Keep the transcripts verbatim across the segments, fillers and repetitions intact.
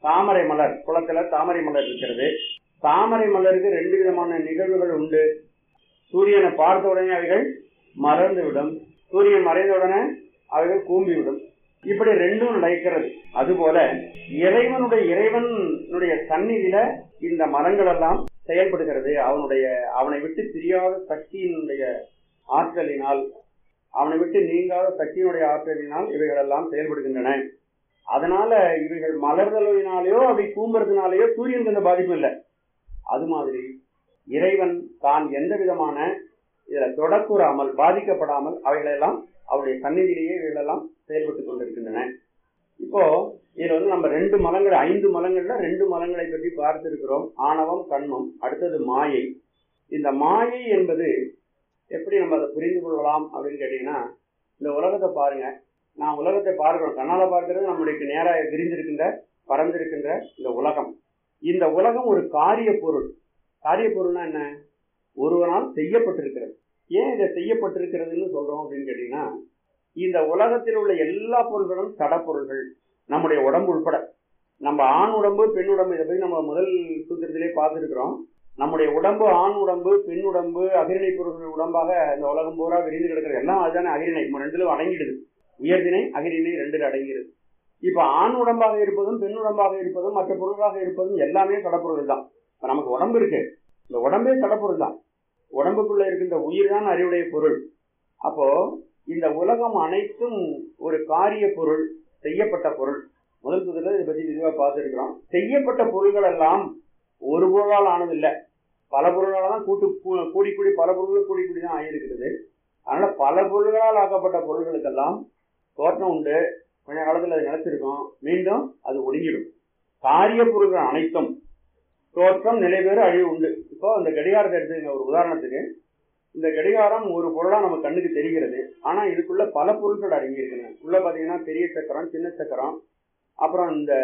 தாமரை மலர், குளத்துல தாமரை மலர் இருக்கிறது. தாமரை மலருக்கு ரெண்டு விதமான நிகழ்வுகள் உண்டு. சூரியனை பார்த்த உடனே அவைகள் மலர்ந்து விடும், சூரியன் மறைந்த உடனே அவைகள் கூம்பிவிடும். இப்படி ரெண்டும் நடக்கிறது. அதுபோல இறைவனுடைய இறைவனுடைய சந்நிதியில இந்த மரங்கள் எல்லாம் செயல்படுகிறது. அவனுடைய அவனை விட்டு பிரியாத சக்தியினுடைய ஆற்றலினால், அவனை விட்டு நீங்காத சக்தியினுடைய ஆற்றலினால் இவைகள் எல்லாம் செயல்படுகின்றன. அதனால இவைகள் மலர்தலினாலேயோ அப்படி கூம்புறதுனாலேயோ சூரியனுக்கு எந்த பாதிப்பும் இல்லை. அது மாதிரி இறைவன் தான் எந்த விதமான இதுல தொடக்கூறாமல் பாதிக்கப்படாமல் அவைகளெல்லாம் அவருடைய சந்நிதியிலேயே இவைகளெல்லாம் செயல்பட்டு கொண்டிருக்கின்றன. இப்போ இதுல வந்து நம்ம ரெண்டு மலங்கள், ஐந்து மலங்கள்ல ரெண்டு மலங்களை பற்றி பார்த்திருக்கிறோம். ஆணவம், கண்மம், அடுத்தது மாயை. இந்த மாயை என்பது எப்படி நம்ம அதை புரிந்து கொள்ளலாம் அப்படின்னு கேட்டீங்கன்னா, இந்த உலகத்தை பாருங்க. நான் உலகத்தை பார்க்கிறோம், கண்ணால பார்க்கிறது நம்முடைய நேராக விரிந்திருக்கின்ற பறந்திருக்கின்ற இந்த உலகம். இந்த உலகம் ஒரு காரிய பொருள். காரிய பொருள்னா என்ன? ஒருவனால் செய்யப்பட்டிருக்கிறது. ஏன் இதை செய்யப்பட்டிருக்கிறதுன்னு சொல்றோம் அப்படின்னு கேட்டீங்கன்னா, இந்த உலகத்தில் உள்ள எல்லா பொருள்களும் சடப்பொருள்கள், நம்முடைய உடம்பு உட்பட. நம்ம ஆண் உடம்பு, பெண் உடம்பு, இதை பற்றி நம்ம முதல் சூத்திரத்திலே பார்த்துருக்கிறோம். நம்முடைய உடம்பு ஆண் உடம்பு, பெண் உடம்பு, அகிரிணை பொருள்கள் உடம்பாக இந்த உலகம் பூரா விரிந்து கிடக்கிறது. எல்லாம் அதுதானே அகிரிணை, ரெண்டுலும் அடங்கிடுது. உயர்திணை அகிரிணை ரெண்டு அடங்கிடுது. இப்ப ஆண் உடம்பாக இருப்பதும் பெண் உடம்பாக இருப்பதும் மற்ற பொருளாக இருப்பதும் எல்லாமே சடப்பொருள் தான். இப்ப நமக்கு உடம்பு இருக்கு, இந்த உடம்பே சடப்பொருள் தான். உடம்புக்குள்ள இருக்கின்ற உயிர் தான் அறிவுடைய பொருள். அப்போ இந்த உலகம் அனைத்தும் ஒரு காரிய பொருள், செய்யப்பட்ட பொருள். முதல் புதில இதை பத்தி விரிவா பார்த்துருக்கிறோம். செய்யப்பட்ட பொருள்கள் எல்லாம் ஒரு பொருளால் ஆனது இல்லை, பல பொருளால் தான் கூட்டு கூடி கூடி பல பொருள்கள் கூடி கூடி தான் ஆகியிருக்கிறது. அதனால பல பொருள்களால் ஆக்கப்பட்ட பொருள்களுக்கெல்லாம் தோற்றம் உண்டு. கொஞ்ச காலத்தில் அது நினைச்சிருக்கும், மீண்டும் அது ஒடுங்கிடும். காரிய பொருள்கள் அனைத்தும் தோற்றம், நிலைபெறு, அழிவு உண்டு. இப்போ இந்த கடிகாரத்தை எடுத்துங்க ஒரு உதாரணத்துக்கு. இந்த கடிகாரம் ஒரு பொருளா நம்ம கண்ணுக்கு தெரிகிறது. ஆனா இதுக்குள்ள பல பொருட்கள் அடங்கி இருக்குங்க. உள்ள பாத்தீங்கன்னா பெரிய சக்கரம், சின்ன சக்கரம், அப்புறம் இந்த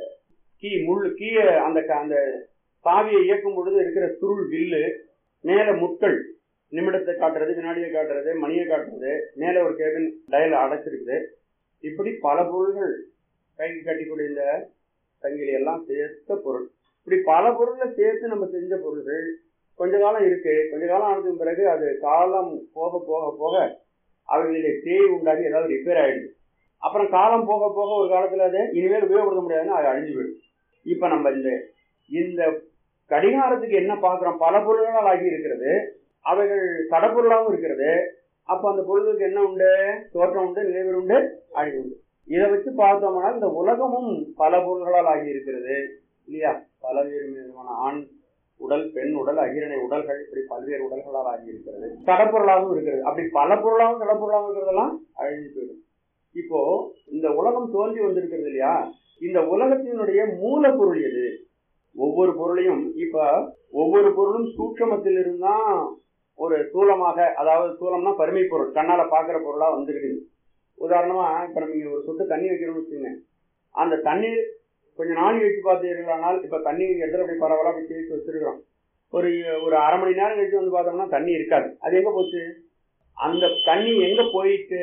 கீ முள் கீய அந்த அந்த சாவியை இயக்கும் பொழுது இருக்கிற சுருள் வில்லு, மேல முட்கள் நிமிடத்தை காட்டுறது, வினாடியை காட்டுறது, மணியை காட்டுறது, மேல ஒரு கேபின் டயல் அடைச்சிருக்குது. இப்படி பல பொருள்கள் கைக்கு கட்டிக்கூடிய இந்த சங்கிலி எல்லாம் சேர்த்த பொருள். இப்படி பல பொருளை சேர்த்து நம்ம செஞ்ச பொருள்கள் கொஞ்ச காலம் இருக்கு. கொஞ்ச காலம் ஆனதுக்கு பிறகு அது காலம் போக போக போக அவைகளிலே தேய் உண்டாகி ஏதாவது ரிப்பேர் ஆயிடுது. அப்புறம் காலம் போக போக ஒரு காலத்துல அது இனிமேல் உபயோகப்படுத்த முடியாதுன்னு அது அழிஞ்சு போயிடும். இப்ப நம்ம இந்த இந்த கடிகாரத்துக்கு என்ன பார்க்கிறோம்? பல பொருள்களால் ஆகி இருக்கிறது, அவைகள் சடப்பொருளாகவும் இருக்கிறது. அப்ப அந்த பொருளுக்கு என்ன உண்டு? தோற்றம் உண்டு, நிலைவர் உண்டு, அழிவு உண்டு. இதை வச்சு பார்த்தோம்னா இந்த உலகமும் பல பொருள்களால் ஆகி இருக்கிறது இல்லையா? பலவேறு விதமான ஆண் உடல், பெண் உடல், அகிரணை உடல்கள், இப்படி பல்வேறு உடல்களால் ஆகி இருக்கிறது. சடப்பொருளாகவும் இருக்கிறது. அப்படி பல பொருளாகவும் சடப்பொருளாகவும் இருக்கிறதெல்லாம் அழிஞ்சு போயிடும். இப்போ இந்த உலகம் தோன்றி வந்திருக்கிறது இல்லையா? இந்த உலகத்தினுடைய மூலப்பொருள் எது? ஒவ்வொரு பொருளையும் இப்ப ஒவ்வொரு பொருளும் சூட்சமத்தில் இருந்தான் ஒரு ஸ்தூலமாக, அதாவது ஸ்தூலம்னா பருமை பொருள், கண்ணால பாக்குற பொருளா வந்திருக்குது. உதாரணமா இப்ப நம்ம இங்க ஒரு சொட்டு தண்ணி வைக்கணும்னு வச்சுங்க, அந்த தண்ணீர் கொஞ்ச நாள் வச்சு பார்த்தீர்களானால், இப்ப தண்ணி இடத்துல அப்படி பரவாயில்ல அப்படி தேய்ச்சி வச்சிருக்கிறோம். ஒரு ஒரு அரை மணி நேரம் கழிச்சு வந்து பார்த்தோம்னா தண்ணி இருக்காது. அது எங்க போச்சு? அந்த தண்ணி எங்க போயிட்டு?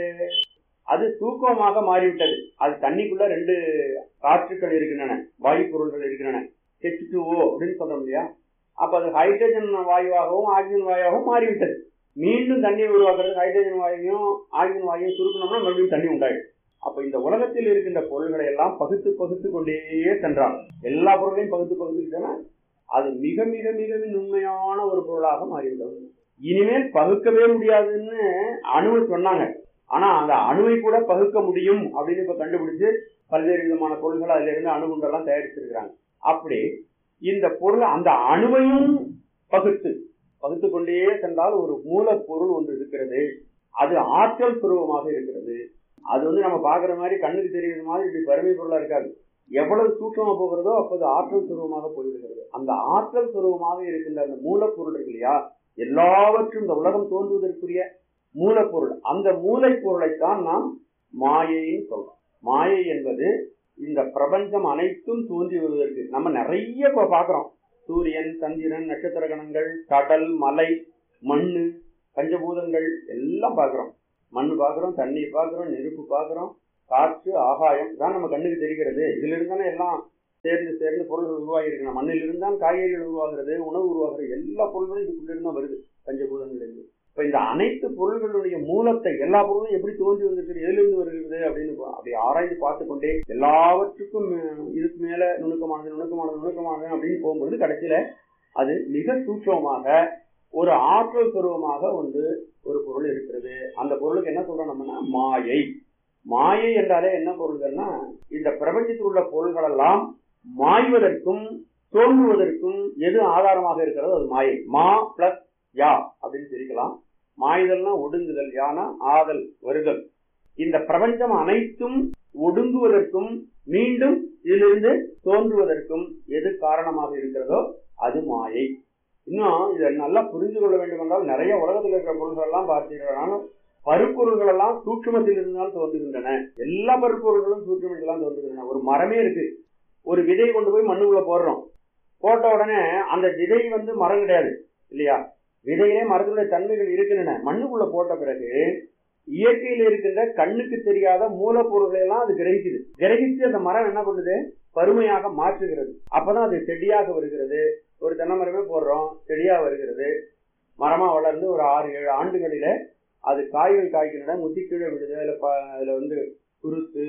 அது தூக்கமாக மாறிவிட்டது. அது தண்ணிக்குள்ள ரெண்டு காற்றுக்கள் இருக்கின்றன, வாயு பொருள்கள் இருக்கின்றன, ஹெச் டூ ஓ அப்படின்னு சொல்றோம் இல்லையா? அப்ப அது ஹைட்ரஜன் வாயுவாகவும் ஆக்சிஜன் வாயுவாகவும் மாறிவிட்டது. மீண்டும் தண்ணியை உருவாக்குறது ஹைட்ரஜன் வாயுவையும் ஆக்சிஜன் வாயுவையும் சுருக்கணும்னா மறுபடியும் தண்ணி உண்டாயிடும். அப்ப இந்த உலகத்தில் இருக்கின்ற பொருள்களை எல்லாம் பகுத்து பகுத்து கொண்டே சென்றாங்க. எல்லா பொருளையும் பகுத்து பகுத்துக்கிட்டோன்னா அது மிக மிக மிக உண்மையான ஒரு பொருளாக மாறிவிட்டது. இனிமேல் பகுக்கவே முடியாதுன்னு அணுவை சொன்னாங்க. ஆனா அந்த அணுவை கூட பகுக்க முடியும் அப்படின்னு இப்ப கண்டுபிடிச்சு பல்வேறு விதமான பொருள்கள் அதுல இருந்து அணுகுண்டெல்லாம் தயாரிச்சிருக்கிறாங்க. அப்படி இந்த பொருள் அந்த அணுவையும் பகுத்து பகுத்து கொண்டே சென்றால் ஒரு மூலப்பொருள் ஒன்று இருக்கிறது. அது ஆற்றல் சுரூபமாக இருக்கிறது. அது வந்து நம்ம பாக்குற மாதிரி கண்ணுக்கு தெரியுற மாதிரி இப்படி பருமை பொருளா இருக்காது. எவ்வளவு சூட்சமா போகிறதோ அப்போது ஆற்றல் சுரூபமாக போய்விடுகிறது. அந்த ஆற்றல் சுரூபமாக இருக்கின்ற அந்த மூலப்பொருள் இருக்கு இல்லையா? எல்லாவற்றும் இந்த உலகம் தோன்றுவதற்குரிய மூலப்பொருள், அந்த மூலப்பொருளைத்தான் நாம் மாயைன்னு சொல்றோம். மாயை என்பது இந்த பிரபஞ்சம் அனைத்தும் தோன்றி வருவதற்கு நம்ம நிறைய பாக்குறோம். சூரியன், சந்திரன், நட்சத்திர கணங்கள், கடல், மலை, மண்ணு, பஞ்சபூதங்கள் எல்லாம் பாக்குறோம். மண்ணு பாக்குறோம், தண்ணீர் பாக்குறோம், நெருப்பு பாக்குறோம், காற்று, ஆகாயம் தான் நம்ம கண்ணுக்கு தெரிகிறது. இதுல இருந்தானே எல்லாம் சேர்ந்து சேர்ந்து பொருள்கள் உருவாகி இருக்கின்றன. மண்ணில் இருந்தால் காய்கறிகள் உருவாகிறது, உணவு உருவாகிறது, எல்லா பொருள்களும் இதுக்குள்ளிருந்தா வருது பஞ்சபூதங்களிலிருந்து. இப்ப இந்த அனைத்து பொருள்களுடைய மூலத்தை எல்லா பொருளும் எப்படி தோன்றி வந்திருக்கிறது, எதிலிருந்து வருகிறது அப்படின்னு அப்படி ஆராய்ந்து பார்த்து கொண்டே எல்லாவற்றுக்கும் இதுக்கு மேல நுணுக்கமானது நுணுக்கமானது நுணுக்கமானது அப்படின்னு போகும்பொழுது கடைசியில அது மிக சூட்சமாக ஒரு ஆற்றல் பருவமாக வந்து ஒரு பொருள் இருக்கிறது. அந்த பொருளுக்கு என்ன சொல்றோம் நம்மனா மாயை. மாயை என்றாலே என்ன பொருள்கள்னா, இந்த பிரபஞ்சத்தில் உள்ள பொருள்கள் எல்லாம் மாய்வதற்கும் தோன்றுவதற்கும் எது ஆதாரமாக இருக்கிறதோ அது மாயை. மா பிளஸ் யா அப்படின்னு பிரிக்கலாம். மாய்தல்னா ஒடுங்குதல், யானா ஆதல் வருதல். இந்த பிரபஞ்சம் அனைத்தும் ஒடுங்குவதற்கும் மீண்டும் இதிலிருந்து தோன்றுவதற்கும் எது காரணமாக இருக்கிறதோ அது மாயை. இன்னும் இதை நல்லா புரிந்து கொள்ள வேண்டும் என்றால், நிறைய உலகத்தில் இருக்கிற பொருள்கள் எல்லாம் பார்த்தீங்கன்னா பருப்பொருள்கள் எல்லாம் சூட்சுமத்தில் இருந்தால் தோன்றுகின்றன. எல்லா பருப்பொருள்களும் சூட்சுமத்தில் தான் தோன்றுகின்றன. ஒரு மரமே இருக்கு, ஒரு விதை கொண்டு போய் மண்ணுக்குள்ள போடுறோம், போட்ட உடனே அந்த விதை வந்து மரம் கிடையாது இல்லையா? விதையிலே மரத்துடைய தன்மைகள் இருக்கின்றன. மண்ணுக்குள்ள போட்ட பிறகு இயற்கையில் இருக்கின்ற கண்ணுக்கு தெரியாத மூலப்பொருள்களை எல்லாம் அது கிரகிக்குது. கிரகிச்சு அந்த மரம் என்ன பண்ணுது, பருமையாக மாற்றுகிறது. அப்பதான் அது செடியாக வருகிறது. ஒரு தென்னை மரமே போடுறோம், செடியா வருகிறது, மரமா வளர்ந்து ஒரு ஆறு ஏழு ஆண்டுகளில அது காய்கள் காய்க்கின்றன, முத்தி கீழே விடுது. அதுல அதுல வந்து குருத்து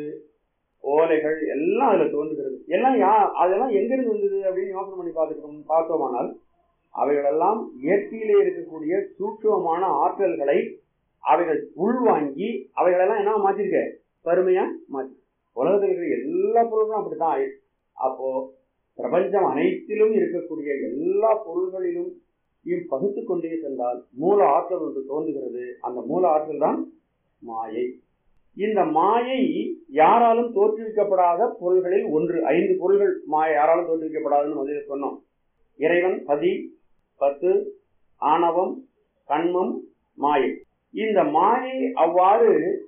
ஓலைகள் எல்லாம் அதுல தோன்றுகிறது. எல்லாம் யா அதெல்லாம் எங்கிருந்து வந்தது அப்படின்னு யோசனை பண்ணி பார்த்துட்டோம் பார்த்தோமானால் அவைகளெல்லாம் இயற்கையிலே இருக்கக்கூடிய சூட்சமான ஆற்றல்களை அவைகள் உள்வாங்கி அவைகளெல்லாம் என்ன மாற்றிருக்க, பருமையா மாற்றி. உலகத்தில் இருக்கிற எல்லா பொருள்களும் அப்படித்தான் ஆயிடுச்சு. அப்போ பிரபஞ்சம் அனைத்திலும் இருக்கக்கூடிய எல்லா பொருள்களிலும் பகுத்து கொண்டே சென்றால் மூல ஆற்றல் ஒன்று தோன்றுகிறது. அந்த மூல ஆற்றல் தான் மாயை. இந்த மாயை யாராலும் தோற்றுவிக்கப்படாத பொருள்களில் ஒன்று. ஐந்து பொருள்கள் மாயை யாராலும் தோற்றுவிக்கப்படாதுன்னு முதலில் சொன்னோம். இறைவன், பதி, பத்து, ஆணவம், கண்மம், மாயை. இந்த மாயை அவ்வாறு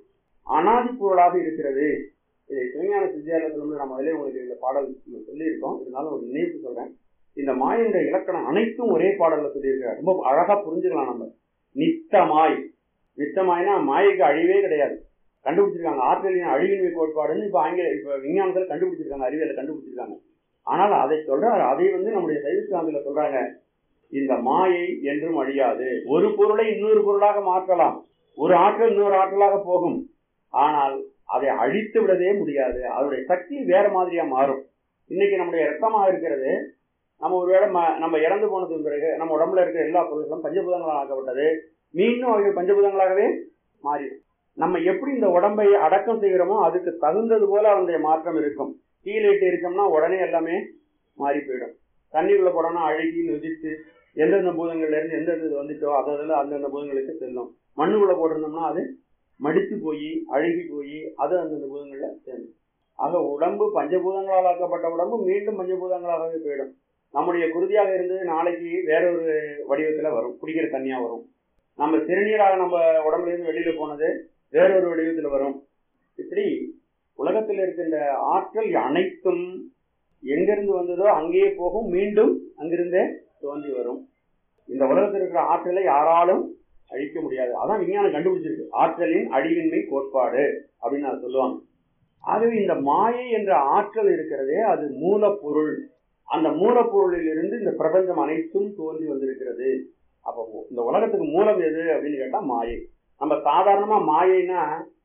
அனாதி பொருளாக இருக்கிறது. இதை சிவஞான சித்தியாரில் சொல்லும்போது நம்ம அதிலே உங்களுக்கு இந்த பாடல் சொல்லியிருக்கோம். இருந்தாலும் ஒரு நினைவு சொல்றேன். இந்த மாயின்ற இலக்கணம் அனைத்தும் ஒரே பாடல்ல சொல்லியிருக்கிறார். ரொம்ப அழகா புரிஞ்சுக்கலாம் நம்ம. நித்தமாய். நித்தமாய்னா மாயைக்கு அழிவே கிடையாது. கண்டுபிடிச்சிருக்காங்க ஆற்றலின் அழிவின்மை கோட்பாடுன்னு இப்ப ஆங்கில இப்ப விஞ்ஞானத்துல கண்டுபிடிச்சிருக்காங்க, அறிவியல கண்டுபிடிச்சிருக்காங்க. ஆனால் அதை சொல்றாரு, அதை வந்து நம்முடைய சைவ சித்தாந்தத்துல சொல்றாங்க, இந்த மாயை என்றும் அழியாது. ஒரு பொருளை இன்னொரு பொருளாக மாற்றலாம், ஒரு ஆற்றல் இன்னொரு ஆற்றலாக போகும், ஆனால் அதை அழித்து விடவே முடியாது. அதனுடைய சக்தி வேற மாதிரியா மாறும். இன்னைக்கு நம்முடைய ரத்தமாக இருக்கிறது, நம்ம ஒருவேளை நம்ம இறந்து போனதுக்கு பிறகு நம்ம உடம்புல இருக்கிற எல்லா பொருட்களும் பஞ்சபூதங்களாக ஆக்கப்பட்டது, மீண்டும் அவைகள் பஞ்சபூதங்களாகவே மாறிடும். நம்ம எப்படி இந்த உடம்பை அடக்கம் செய்கிறோமோ அதுக்கு தகுந்தது போல அதனுடைய மாற்றம் இருக்கும். கீழேட்டு இருக்கோம்னா உடனே எல்லாமே மாறி போயிடும். தண்ணீர்ல போடோம்னா அழுகி நொதித்து எந்தெந்த பூதங்கள்ல இருந்து எந்தெந்த இது வந்துட்டோ அதில் அந்தந்த பூதங்களுக்கு செல்லும். மண்ணுக்குள்ள போட்டிருந்தோம்னா அது மடித்து போய் அழுகி போய் அது அந்தந்த பூதங்கள்ல சேர்ந்து. ஆக உடம்பு பஞ்சபூதங்களால் ஆக்கப்பட்ட உடம்பு மீண்டும் பஞ்சபூதங்களாகவே போயிடும். நம்முடைய குருதியாக இருந்தது நாளைக்கு வேற ஒரு வடிவத்துல வரும், குடிக்கிற தண்ணியா வரும். நம்ம சிறுநீராக நம்ம உடம்புல இருந்து வெளியில போனது வேறொரு வடிவத்துல வரும். இப்படி உலகத்தில் இருக்கின்ற ஆற்றல் அனைத்தும் எங்கிருந்து வந்ததோ அங்கேயே போகும், மீண்டும் அங்கிருந்தே தோன்றி வரும். இந்த உலகத்தில் இருக்கிற ஆற்றலை யாராலும் அழிக்க முடியாது. அதான் விஞ்ஞானம் கண்டுபிடிச்சிருக்கு, ஆற்றலின் அழிவின்மை கோட்பாடு அப்படின்னு அதை சொல்லுவாங்க. ஆகவே இந்த மாயை என்ற ஆற்றல் இருக்கிறதே அது மூலப்பொருள். அந்த மூலப்பொருளில் இருந்து இந்த பிரபஞ்சம் அனைத்தும் தோன்றி வந்திருக்கிறது. அப்போ இந்த உலகத்துக்கு மூலம் எது அப்படின்னு கேட்டா மாயை. நம்ம சாதாரணமா மாயைன்னா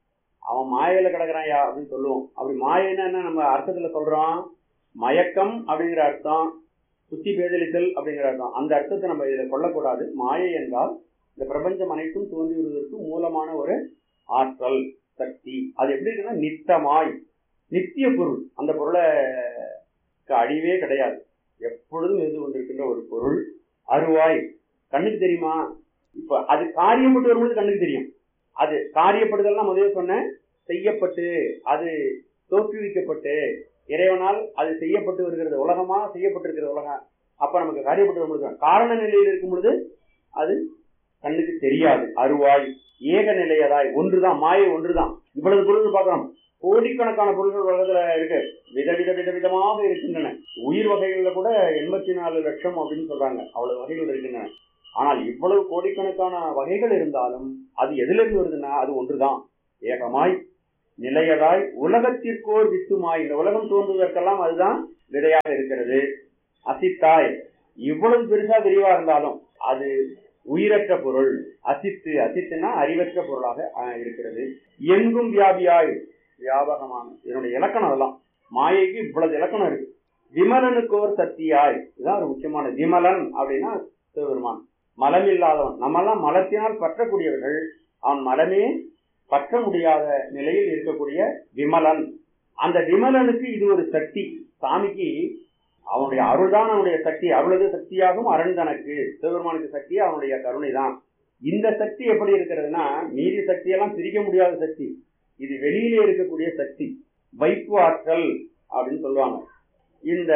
அவன் மாயையில கிடக்குறான் அப்படின்னு சொல்லுவோம். அப்படி மாயைன்னா என்ன நம்ம அர்த்தத்துல சொல்றோம், மயக்கம் அப்படிங்கிற அர்த்தம், புத்தி பேதலித்தல் அப்படிங்கிற அர்த்தம். அந்த அர்த்தத்தை நம்ம இதை கொள்ளக்கூடாது. மாயை என்றால் இந்த பிரபஞ்சம் அனைத்தும் தோன்றி வருவதற்கு மூலமான ஒரு ஆற்றல் சக்தி. அது எப்படி இருக்குன்னா நித்தமாய், நித்திய பொருள். அந்த பொருளை அழிவே கிடையாது, எப்பொழுதும் இருந்து கொண்டிருக்கின்ற ஒரு பொருள். அருவாய், கண்ணுக்கு தெரியுமா? இப்ப அது காரியப்பட்டு வரும்போது கண்ணுக்கு தெரியும். அது காரியப்படுதல்னா முதல்ல சொன்ன செய்யப்பட்டு அது தோற்றுவிக்கப்பட்டு இறைவனால் அது செய்யப்பட்டு வருகிறது, உலகமா செய்யப்பட்டிருக்கிறது உலகம். அப்ப நமக்கு காரியப்பட்டு வரும்போது காரண நிலையில் இருக்கும் பொழுது அது கண்ணுக்கு தெரியாது. அருவாய், ஏக நிலையதாய், ஒன்றுதான் மாயை, ஒன்றுதான். இவ்வளவு பொருள் பார்க்கிறோம், கோடிக்கணக்கான பொருள்கள் உலகத்துல இருக்கு, விதவித விதவிதமாக இருக்கின்றன. உயிர் வகைகள்ல கூட எண்பத்தி நாலு லட்சம் அப்படின்னு சொல்றாங்க, அவ்வளவு வகைகள் இருக்கின்றன. ஆனால் இவ்வளவு கோடிக்கணக்கான வகைகள் இருந்தாலும் அது எதிலிருந்து வருதுன்னா அது ஒன்றுதான், ஏகமாய் நிலையதாய் உலகத்திற்கோர் வித்துமாய். இந்த உலகம் தோன்றுவதற்கெல்லாம் அதுதான் விதையாக இருக்கிறது. அசித்தாய் இவ்வளவு பெருசா விரிவா இருந்தாலும் அது உயிரற்ற பொருள். அசித்து அசித்துனா அறிவற்ற பொருளாக இருக்கிறது. எங்கும் வியாபியாய் வியாபகமான இதனுடைய இலக்கணம். அதெல்லாம் மாயைக்கு இவ்வளவு இலக்கணம் இருக்கு. விமலனுக்கு ஒரு சக்தியாய், இதுதான் ஒரு முக்கியமான. விமலன் அப்படின்னா சிவபெருமான், மலம் இல்லாதவன். நம்மெல்லாம் மலத்தினால் பற்றக்கூடியவர்கள், அவன் மலமே பற்ற முடியாத நிலையில் இருக்கக்கூடிய விமலன். அந்த விமலனுக்கு இது ஒரு சக்தி. சாமிக்கு அவனுடைய அருள் தான் அவனுடைய சக்தி. அருளது சக்தியாகும் அரண் தனக்கு. சிவபெருமானுக்கு சக்தி அவனுடைய கருணை தான். இந்த சக்தி எப்படி இருக்கிறதுனா, மீதி சக்தியெல்லாம் பிரிக்க முடியாத சக்தி. இது வெளியிலே இருக்கக்கூடிய சக்தி, வைப்பு ஆற்றல் அப்படின்னு சொல்லுவாங்க. இந்த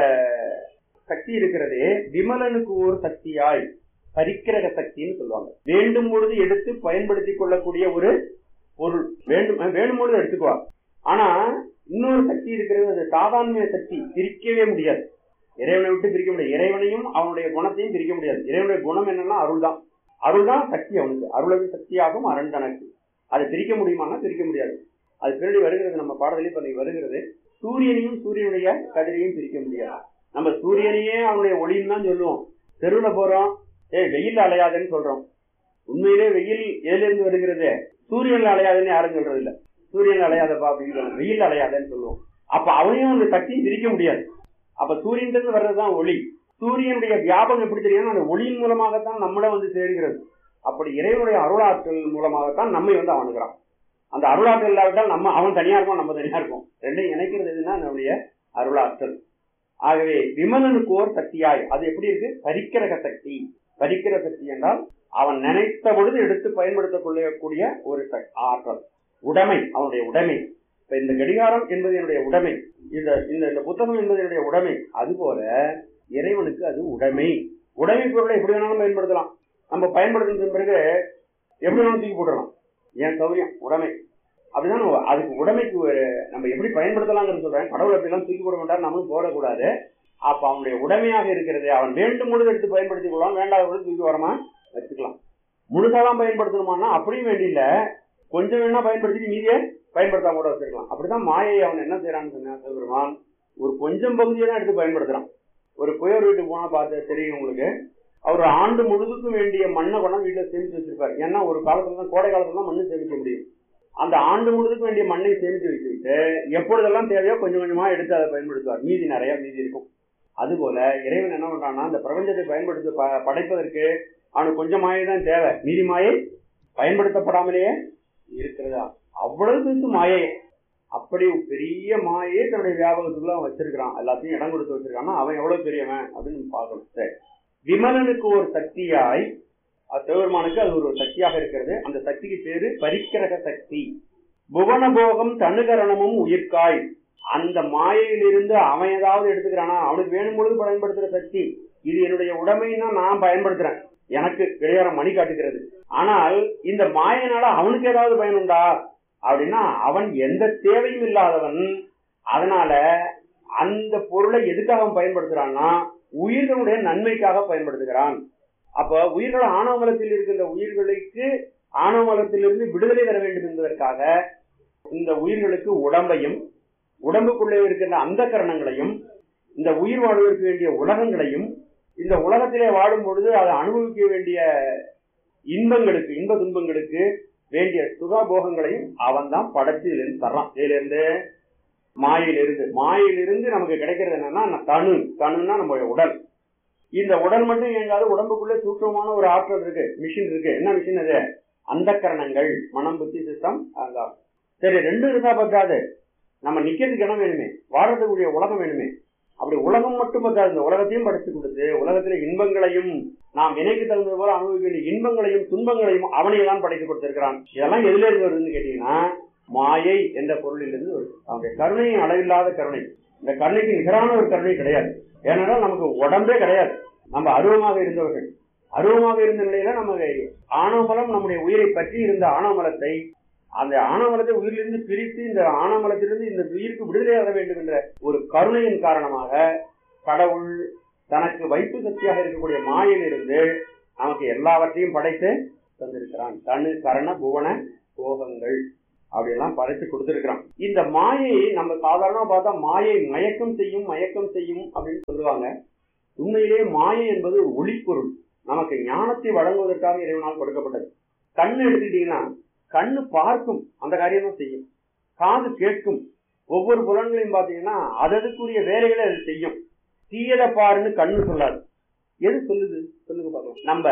சக்தி இருக்கிறதே விமலனுக்கு ஒரு சக்தியாய், பரிக்கிரக சக்தின்னு சொல்லுவாங்க. வேண்டும் பொழுது எடுத்து பயன்படுத்தி கொள்ளக்கூடிய ஒரு பொருள். வேண்டும் வேண்டும் பொழுது எடுத்துக்குவா. ஆனா இன்னொரு சக்தி இருக்கிறது, அது சாதாரண சக்தி, பிரிக்கவே முடியாது. இறைவனை விட்டு பிரிக்க முடியாது. இறைவனையும் அவனுடைய குணத்தையும் பிரிக்க முடியாது. இறைவனுடைய குணம் என்னன்னா அருள் தான். அருள் தான் சக்தி அவனுக்கு. அருளது சக்தியாகும் அரண் தனக்கு. அதை பிரிக்க முடியுமானா பிரிக்க முடியாது. அது பின்னாடி வருகிறது, நம்ம பாடத்திலே பண்ணி வருகிறது. சூரியனையும் சூரியனுடைய கதிரையும் பிரிக்க முடியாது. நம்ம சூரியனையே அவனுடைய ஒளின்னு தான் சொல்லுவோம். தெருவுல போறோம், ஏ வெயில் அலையாதுன்னு சொல்றோம். உண்மையிலே வெயில் ஏலிருந்து வருகிறது, சூரியன்ல அலையாதுன்னு யாரும் சொல்றது இல்ல. சூரியன் அலையாதப்பா அப்படின்னு சொல்லுவோம், வெயில் அலையாதுன்னு சொல்லுவோம். அப்ப அவனையும் அந்த சக்தியும் பிரிக்க முடியாது. அப்ப சூரியன் வர்றதுதான் ஒளி. சூரியனுடைய வியாபகம் எப்படி தெரியும்? அந்த ஒளியின் மூலமாகத்தான் நம்மள வந்து சேர்கிறது. அப்படி இறைவனுடைய அருளாற்றல் மூலமாகத்தான் நம்மை வந்து அவனுகிறான். அந்த அருளாற்றல் இல்லாவிட்டால் நம்ம அவன் தனியா இருப்போம், நம்ம தனியா இருப்போம். ரெண்டையும் இணைக்கிறது எதுனா நம்முடைய அருளாற்றல். ஆகவே விமலனுக்கு ஓர் சக்தியாய், அது எப்படி இருக்கு? பரிக்கிரக சக்தி. பரிக்கிரக சக்தி என்றால் அவன் நினைத்த பொழுது எடுத்து பயன்படுத்திக் கொள்ளக்கூடிய ஒரு ஆற்றல், உடைமை, அவனுடைய உடைமை. இப்ப இந்த கடிகாரம் என்பது என்னுடைய உடைமை, இந்த இந்த புத்தகம் என்பது என்னுடைய உடைமை. அதுபோல இறைவனுக்கு அது உடைமை. உடைமை பொருளை எப்படி வேணாலும் பயன்படுத்தலாம். நம்ம பயன்படுத்தின பிறகு எப்படி வேணாலும் தூக்கி போடலாம். ஏன் சௌரியம் உடைமை அப்படிதான். அதுக்கு உடைமைக்கு நம்ம எப்படி பயன்படுத்தலாம்னு சொல்றேன். கடவுள் அப்படிலாம் தூக்கி போட மாட்டார், நம்மளும் போடக்கூடாது. அப்ப அவனுடைய உடைமையாக இருக்கிறது. அவன் வேண்டும் பொழுது எடுத்து பயன்படுத்திக் கொள்ளலாம், வேண்டாத பொழுது தூக்கி வரமா வச்சுக்கலாம். முழுசாதான் பயன்படுத்தணுமானா அப்படியும் வேண்டியில்ல, கொஞ்சம் வேணா பயன்படுத்திட்டு மீதியை பயன்படுத்தாம கூட வச்சிருக்கலாம். அப்படிதான் மாயை அவன் என்ன செய்யறான்னு சொன்னா, சிவபெருமான் ஒரு கொஞ்சம் பகுதியை தான் எடுத்து பயன்படுத்துறான். ஒரு புயல் வீட்டுக்கு போனா பார்த்து தெரியும் உங்களுக்கு, அவர் ஆண்டு முழுதுக்கும் வேண்டிய மண்ணை கொண்டா வீட்டுல சேமித்து வச்சிருப்பாரு. ஏன்னா ஒரு காலத்துல தான், கோடை காலத்துல தான் மண்ணு சேமிக்க முடியும். அந்த ஆண்டு முழுதுக்கு வேண்டிய மண்ணை சேமித்து வச்சுக்கிட்டு எப்பொழுதெல்லாம் தேவையோ கொஞ்சம் கொஞ்சமா எடுத்து அதை பயன்படுத்துவார். மீதி நிறைய மீதி இருக்கும். அதுபோல இறைவன் என்ன பண்றான்னா, அந்த பிரபஞ்சத்தை பயன்படுத்த படைப்பதற்கு அவனுக்கு கொஞ்சம் மாயை தான் தேவை, மீதி மாயை பயன்படுத்தப்படாமலேயே இருக்கிறதா. அவ்வளவு பெருசு மாயை. அப்படி பெரிய மாயை தன்னுடைய வியாபகத்துக்குள்ள அவன் வச்சிருக்கிறான், எல்லாத்தையும் இடம் கொடுத்து வச்சிருக்கான்னா அவன் எவ்வளவு பெரியவன் அப்படின்னு பார்க்கணும். சரி, விமலனுக்கு ஒரு சக்தியாய், சிவபெருமானுக்கு அது ஒரு சக்தியாக இருக்கிறது. அந்த சக்திக்கு பேரு பரிக்கிரக சக்தி. புவனபோகம் தனுகரணமும் உயிர்காய். அந்த மாயையிலிருந்து அவன் ஏதாவது எடுத்துக்கிறானா, அவனுக்கு வேணும் பொழுது பயன்படுத்துற சக்தி. இது என்னுடைய உடைமைன்னா நான் பயன்படுத்துறேன், எனக்கு கடிகாரம் மணி காட்டுகிறது. ஆனால் இந்த மாயினால அவனுக்கு ஏதாவது பயனுண்டா அப்படின்னா அவன் எந்த தேவையும் இல்லாதவன். அதனால அந்த பொருளை எதுக்காக அவன் பயன்படுத்துறான்னா உயிர்களுடைய நன்மைக்காக பயன்படுத்துகிறான். அப்ப உயிர்கள் ஆணவமலத்தில் இருக்கின்ற உயிர்களுக்கு ஆணவமலத்திலிருந்து விடுதலை தர வேண்டும் என்பதற்காக இந்த உயிர்களுக்கு உடம்பையும், உடம்புக்குள்ளே இருக்கின்ற அந்த கரணங்களையும், இந்த உயிர் வாழ்வதற்கு வேண்டிய உலகங்களையும், இந்த உலகத்திலே வாடும் பொழுது அதை அனுபவிக்க வேண்டிய இன்பங்களுக்கு, இன்ப துன்பங்களுக்கு வேண்டிய சுகபோகங்களையும் அவன் தான் படைச்சு இருந்து தர்றான். இதிலிருந்து மாயிலிருந்து மாயிலிருந்து நமக்கு கிடைக்கிறது என்னன்னா தனு. தனுன்னா நம்ம உடல். இந்த உடல் மட்டும் இயங்காது, உடம்புக்குள்ளே சூட்சமான ஒரு ஆற்றல் இருக்கு, மிஷின் இருக்கு. என்ன மிஷின் அது? அந்த கரணங்கள், மனம், புத்தி, சித்தம், அகங்காரம். சரி, ரெண்டும் இருந்தா பத்தாது, நம்ம நிக்கிறதுக்கு இடம் வேணுமே, வாழறதுக்குரிய உலகம் வேணுமே. அப்படி உலகம் மட்டும் பத்தாது, இந்த உலகத்தையும் படைச்சு கொடுத்து உலகத்துல இன்பங்களையும் நாம் வினைக்கு தகுந்த போல அனுபவிக்க வேண்டிய இன்பங்களையும் துன்பங்களையும் அவனையெல்லாம் படைத்து கொடுத்திருக்கிறான். இதெல்லாம் எதுல இருந்து வருதுன்னு கேட்டீங்கன்னா மாயை என்ற பொருளில் இருந்து வருது. அவனுடைய கருணையும் அளவில்லாத கருணை. இந்த கருணைக்கு நிகரான ஒரு கருணை கிடையாது. ஏனென்றால் நமக்கு உடம்பே கிடையாது, நம்ம அருவமாக இருந்தவர்கள். அருவமாக இருந்த நிலையில நம்ம ஆணவமலம் நம்முடைய உயிரை பற்றி இருந்த ஆணவமலத்தை, அந்த ஆணவமலத்தை உயிரிலிருந்து பிரித்து இந்த ஆணவமலத்திலிருந்து இந்த உயிருக்கு விடுதலையாக வேண்டும் என்ற ஒரு கருணையின் காரணமாக கடவுள் தனக்கு வைப்பு சக்தியாக இருக்கக்கூடிய மாயிலிருந்து நமக்கு எல்லாவற்றையும் படைத்து தந்திருக்கிறான். தனு கரண புவன போகங்கள். அப்படியெல்லாம் படைச்சு கொடுத்திருக்கிறான். இந்த மாயை நம்ம சாதாரணமா பார்த்தா மாயை மயக்கம் செய்யும் மயக்கம் செய்யும் அப்படின்னு சொல்லுவாங்க. உண்மையிலேயே மாயை என்பது ஒளிப்பொருள், நமக்கு ஞானத்தை வழங்குவதற்காக இறைவனால் கொடுக்கப்பட்டது. கண்ணு எடுத்துக்கிட்டீங்கன்னா கண்ணு பார்க்கும், அந்த காரியம் தான் செய்யும். காது கேட்கும், ஒவ்வொரு புலன்களையும் பார்த்தீங்கன்னா அதற்குரிய வேலைகளை அது செய்யும். தீயதை பாருன்னு கண்ணு சொல்லாது. எது சொல்லுது சொல்லுங்க பார்க்கலாம். நம்ம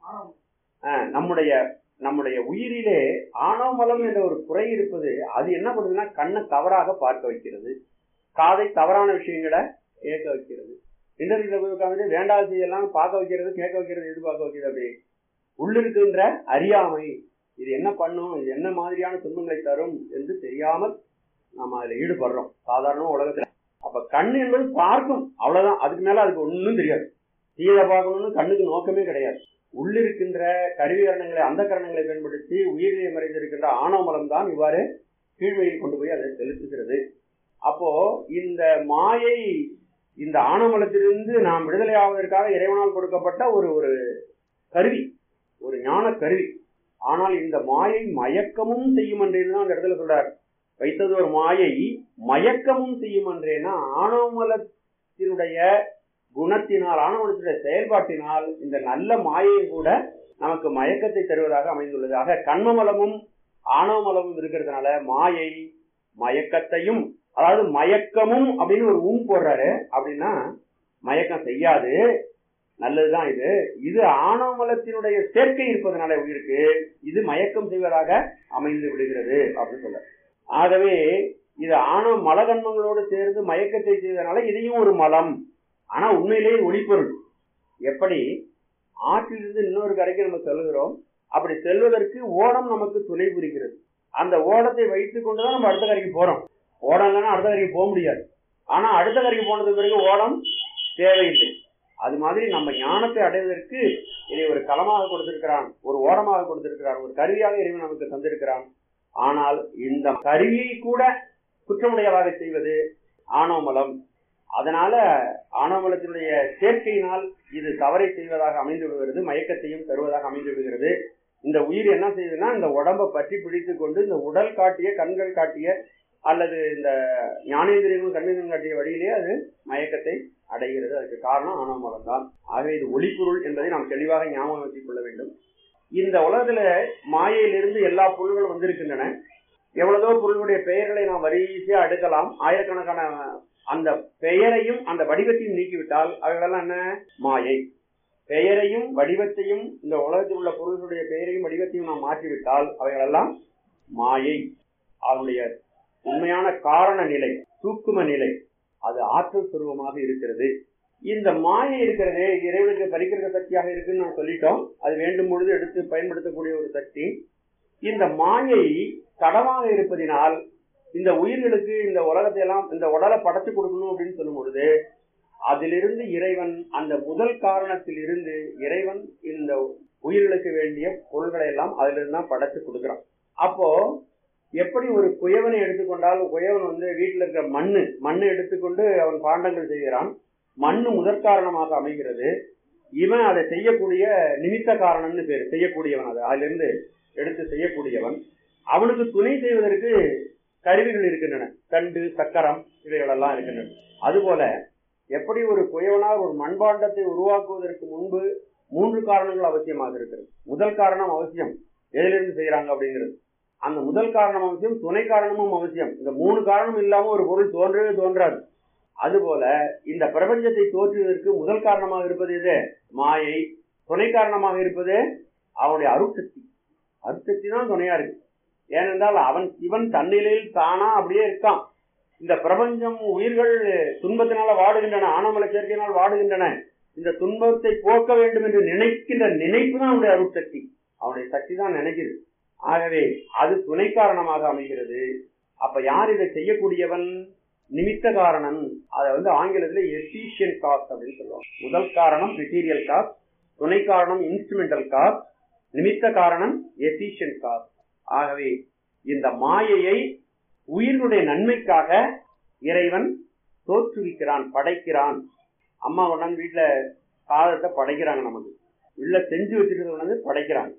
நம்முடைய நம்முடைய உயிரிலே ஆணவமலம் என்ற ஒரு குறை இருப்பது. அது என்ன பண்ணுதுன்னா கண்ணை தவறாக பார்க்க வைக்கிறது, காதை தவறான விஷயங்களை கேட்க வைக்கிறது. இன்டர்நெட்ல போய் உட்காந்து வேண்டாத செய்யலாம் பார்க்க வைக்கிறது, கேட்க வைக்கிறது. எது பார்க்க வைக்கிறது? அப்படி உள்ளிருக்கின்ற அறியாமை இது என்ன பண்ணும், இது என்ன மாதிரியான துன்பங்களை தரும் என்று தெரியாமல் நாம அதுல ஈடுபடுறோம் சாதாரண உலகத்துல. அப்ப கண்ணு என்பது பார்க்கும், அவ்வளவுதான். அதுக்கு மேல அதுக்கு ஒன்னும் தெரியாது. தீயதை பார்க்கணும்னு கண்ணுக்கு நோக்கமே கிடையாது. உள்ளிருக்கின்ற கருவிகரணங்களை அந்த கரணங்களை பயன்படுத்தி உயிரிலே மறைந்திருக்கின்ற ஆணவமலம் தான் இவ்வாறு கீழ்மையில் கொண்டு போய் அதை செலுத்துகிறது. அப்போ இந்த மாயை, இந்த ஆணவமலத்திலிருந்து நாம் விடுதலை ஆவதற்காக இறைவனால் கொடுக்கப்பட்ட ஒரு ஒரு கருவி, ஒரு ஞான கருவி. ஆனால் இந்த மாயை மயக்கமும் செய்யும் என்றேன்னு அந்த இடத்துல சொல்றார். வைத்தது ஒரு மாயை மயக்கமும் செய்யும் என்றேன்னா ஆணவமலத்தினுடைய குணத்தினால், ஆணவமலத்தினுடைய செயல்பாட்டினால் இந்த நல்ல மாயையும் கூட நமக்கு மயக்கத்தை தருவதாக அமைந்துள்ளது. ஆக கண்மமலமும் ஆணவமலமும் இருக்கிறதுனால மாயை மயக்கத்தையும், அதாவது மயக்கமும் அப்படின்னு ஒரு ஊம் போடுறாரு. அப்படின்னா மயக்கம் செய்யாது, நல்லதுதான். இது இது ஆணவமலத்தினுடைய சேர்க்கை இருப்பதனால உயிருக்கு இது மயக்கம் செய்வதாக அமைந்து விடுகிறது அப்படின்னு சொல்ற. ஆகவே இது ஆணவ மலகன்மங்களோடு சேர்ந்து மயக்கத்தை செய்வதனால இதையும் ஒரு மலம். ஆனா உண்மையிலேயே ஒளிப்பொருள். எப்படி ஆற்றிலிருந்து இன்னொரு கரைக்கு நம்ம செல்கிறோம், அப்படி செல்வதற்கு ஓடம் நமக்கு துணை புரிகிறது. அந்த ஓடத்தை வைத்துக் கொண்டுதான் நம்ம அடுத்த கரைக்கு போறோம். ஓடம் இல்லைன்னா அடுத்த கரைக்கு போக முடியாது. ஆனா அடுத்த கரைக்கு போனதுக்கு பிறகு ஓடம் தேவையில்லை. அது மாதிரி நம்ம ஞானத்தை அடைவதற்கு இதை ஒரு களமாக கொடுத்திருக்கிறான், ஒரு ஓடமாக கொடுத்திருக்கிறான், ஒரு கருவியாக இறைவன் நமக்கு தந்திருக்கிறான். ஆனால் இந்த கருவியை கூட குற்றமுடையதாக செய்வது ஆணவமலம். அதனால ஆணவமலத்தினுடைய சேர்க்கையினால் இது தவறை செய்வதாக அமைந்து விடுகிறது, மயக்கத்தையும் தருவதாக அமைந்து விடுகிறது. இந்த உயிர் என்ன செய்யுதுன்னா இந்த உடம்பை பற்றி பிடித்துக் கொண்டு இந்த உடல் காட்டிய, கண்கள் காட்டிய அல்லது இந்த ஞானேந்திரியங்களும் கண்ணியம் காட்டிய வழியிலே அது மயக்கத்தை அடைகிறது. அதுக்கு காரணம் ஆணவமலம் தான். ஆகவே இது ஒளிப்பொருள் என்பதை நாம் தெளிவாக ஞாபகம் வச்சுக் கொள்ள வேண்டும். இந்த உலகத்துல மாயையிலிருந்து எல்லா பொருள்களும் வந்திருக்கின்றன. எவ்வளவோ பொருளுடைய பெயர்களை நாம் வரிசையா அடுக்கலாம். ஆயிரக்கணக்கான அந்த பெயரையும் அந்த வடிவத்தையும் நீக்கிவிட்டால் அவைகளெல்லாம் என்ன? மாயை. பெயரையும் வடிவத்தையும், இந்த உலகத்தில் உள்ள பொருள்களுடைய பெயரையும் வடிவத்தையும் நாம் மாற்றிவிட்டால் அவைகளெல்லாம் மாயை. அதனுடைய உண்மையான காரண நிலை, சூக்கும நிலை, அது ஆற்றல் சுரூபமாக இருக்கிறது. இந்த மாயை இருக்கிறதே இறைவனுக்கு பரிக்கிற சக்தியாக இருக்குன்னு நான் சொல்லிட்டோம். அது வேண்டும் பொழுது எடுத்து பயன்படுத்தக்கூடிய ஒரு சக்தி. இந்த மாயை தடமாக இருப்பதினால் இந்த உயிர்களுக்கு இந்த உலகத்தை எல்லாம், இந்த உடலை படைச்சு கொடுக்கணும் அப்படின்னு சொல்லும் பொழுது அதிலிருந்து இறைவன், அந்த முதல் காரணத்தில் இருந்து இறைவன் இந்த உயிர்களுக்கு வேண்டிய பொருள்களை எல்லாம் அதுல இருந்து தான் படைச்சு கொடுக்குறான். அப்போ எப்படி ஒரு குயவனை எடுத்துக்கொண்டால், குயவன் வந்து வீட்டில் இருக்கிற மண்ணு மண்ணு எடுத்துக்கொண்டு அவன் பாண்டங்கள் செய்கிறான். மண்ணு முதற் காரணமாக அமைகிறது. இவன் அதை செய்யக்கூடிய நிமித்த காரணம்னு பேரு, செய்யக்கூடியவன். அதை அதுல இருந்து எடுத்து செய்யக்கூடியவன். அவனுக்கு துணை செய்வதற்கு கருவிகள் இருக்கின்றன, தண்டு, சக்கரம், இவைகள் எல்லாம் இருக்கின்றன. அதுபோல எப்படி ஒரு குயவனால் ஒரு மண்பாண்டத்தை உருவாக்குவதற்கு முன்பு மூன்று காரணங்கள் அவசியமாக இருக்கிறது. முதல் காரணம் அவசியம், எதிலிருந்து செய்யறாங்க அப்படிங்கிறது. அந்த முதல் காரணம் அவசியம், துணை காரணமும் அவசியம். இந்த மூணு காரணம் இல்லாம ஒரு பொருள் தோன்றவே தோன்றாது. அதுபோல இந்த பிரபஞ்சத்தை தோற்றுவதற்கு முதல் காரணமாக இருப்பது எது? மாயை. துணை காரணமாக இருப்பது அவனுடைய அருட்சக்தி. அருட்சக்தி தான் துணையா இருக்கு. ஏனென்றால் அவன் சிவன் தன்னிலையில் தானா அப்படியே இருக்கான். இந்த பிரபஞ்சம் உயிர்கள் துன்பத்தினால வாடுகின்றன, ஆணவமல சேர்க்கையினால் வாடுகின்றன. இந்த துன்பத்தை போக்க வேண்டும் என்று நினைக்கின்ற நினைப்பு தான் அவனுடைய அருட்சக்தி, அவனுடைய சக்தி தான் நினைக்குது. ஆகவே அது துணை காரணமாக அமைகிறது. அப்ப யார் இதை செய்யக்கூடியவன்? நிமித்த காரணம். அதை வந்து ஆங்கிலத்துல எஃபிஷியன்ட் காஸ்ட் அப்படின்னு சொல்லுவாங்க. முதல் காரணம் மெட்டீரியல் காஸ்ட், துணை காரணம் இன்ஸ்ட்ருமெண்டல் காஸ்ட், நிமித்த காரணம் எஃபிஷியன்ட் காஸ்ட். ஆகவே இந்த மாயையை உயிர்களுடைய நன்மைக்காக இறைவன் தோற்றுவிக்கிறான், படைக்கிறான். அம்மா கொண்டாந்து வீட்டுல சாதத்தை படைக்கிறாங்க, நமக்கு உள்ள செஞ்சு வச்சிருக்கிறது கொண்டாந்து படைக்கிறாங்க.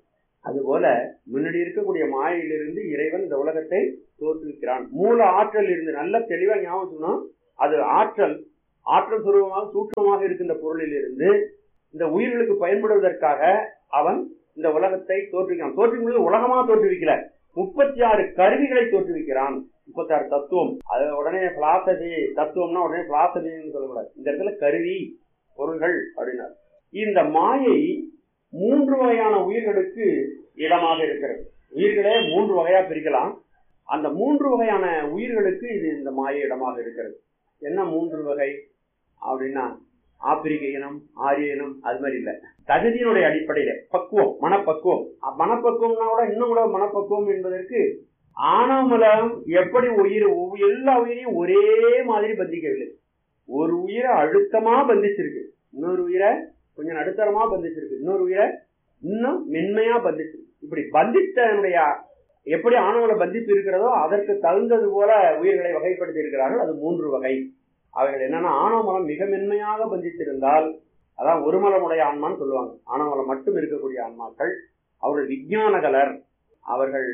அதுபோல முன்னாடி இருக்கக்கூடிய மாயையிலிருந்து இறைவன் இந்த உலகத்தை தோற்றுவிக்கிறான். மூல ஆற்றல் இருந்து நல்ல தெளிவா ஞாபகம், அது ஆற்றல் ஆற்றல் சுரூபமாக சூட்சமாக இருக்கின்ற பொருளில் இருந்து இந்த உயிர்களுக்கு பயன்படுவதற்காக அவன் இந்த உலகத்தை தோற்றுவிக்கிறான். தோற்றுவிக்கும் உலகமா தோற்றுவிக்கல, முப்பத்தி ஆறு கருவிகளை தோற்றுவிக்கிறான். முப்பத்தி ஆறு தத்துவம். அது உடனே பிலாசபி தத்துவம்னா உடனே பிலாசபின்னு சொல்லக்கூடாது. இந்த இடத்துல கருவி பொருள்கள் அப்படின்னா இந்த மாயை மூன்று வகையான உயிர்களுக்கு இடமாக இருக்கிறது. உயிர்களே மூன்று வகையா பிரிக்கலாம். அந்த மூன்று வகையான உயிர்களுக்கு இது இந்த மாயை இடமாக இருக்கிறது. என்ன மூன்று வகை அப்படின்னா ஆப்பிரிக்க இனம், ஆரிய இனம், அது மாதிரி இல்லை. தகுதியினுடைய அடிப்படையில பக்குவம், மனப்பக்குவம். மனப்பக்குவம்னா கூட இன்னும் கூட மனப்பக்குவம் என்பதற்கு ஆணவமலம் எப்படி உயிர் எல்லா உயிரையும் ஒரே மாதிரி பந்திக்கவில்லை. ஒரு உயிரை அழுத்தமா பந்திச்சிருக்கு, இன்னொரு உயிரை கொஞ்சம் நடுத்தரமா பந்திச்சிருக்கு, இன்னொரு உயிரை இன்னும் மென்மையா பந்திச்சிருக்கு. இப்படி பந்தித்தனுடைய எப்படி ஆணவங்கள பந்திப்பு இருக்கிறதோ அதற்கு தகுந்தது போல உயிர்களை வகைப்படுத்தி இருக்கிறார்கள். அது மூன்று வகை. அவைகள் என்னன்னா, ஆணவமலம் மிக மென்மையாக பந்தித்திருந்தால் அதான் ஒரு மலமுடைய ஆன்மான்னு சொல்லுவாங்க. ஆணவமலம் மட்டும் இருக்கக்கூடிய ஆன்மாக்கள் அவர்கள் விஞ்ஞானகலர், அவர்கள்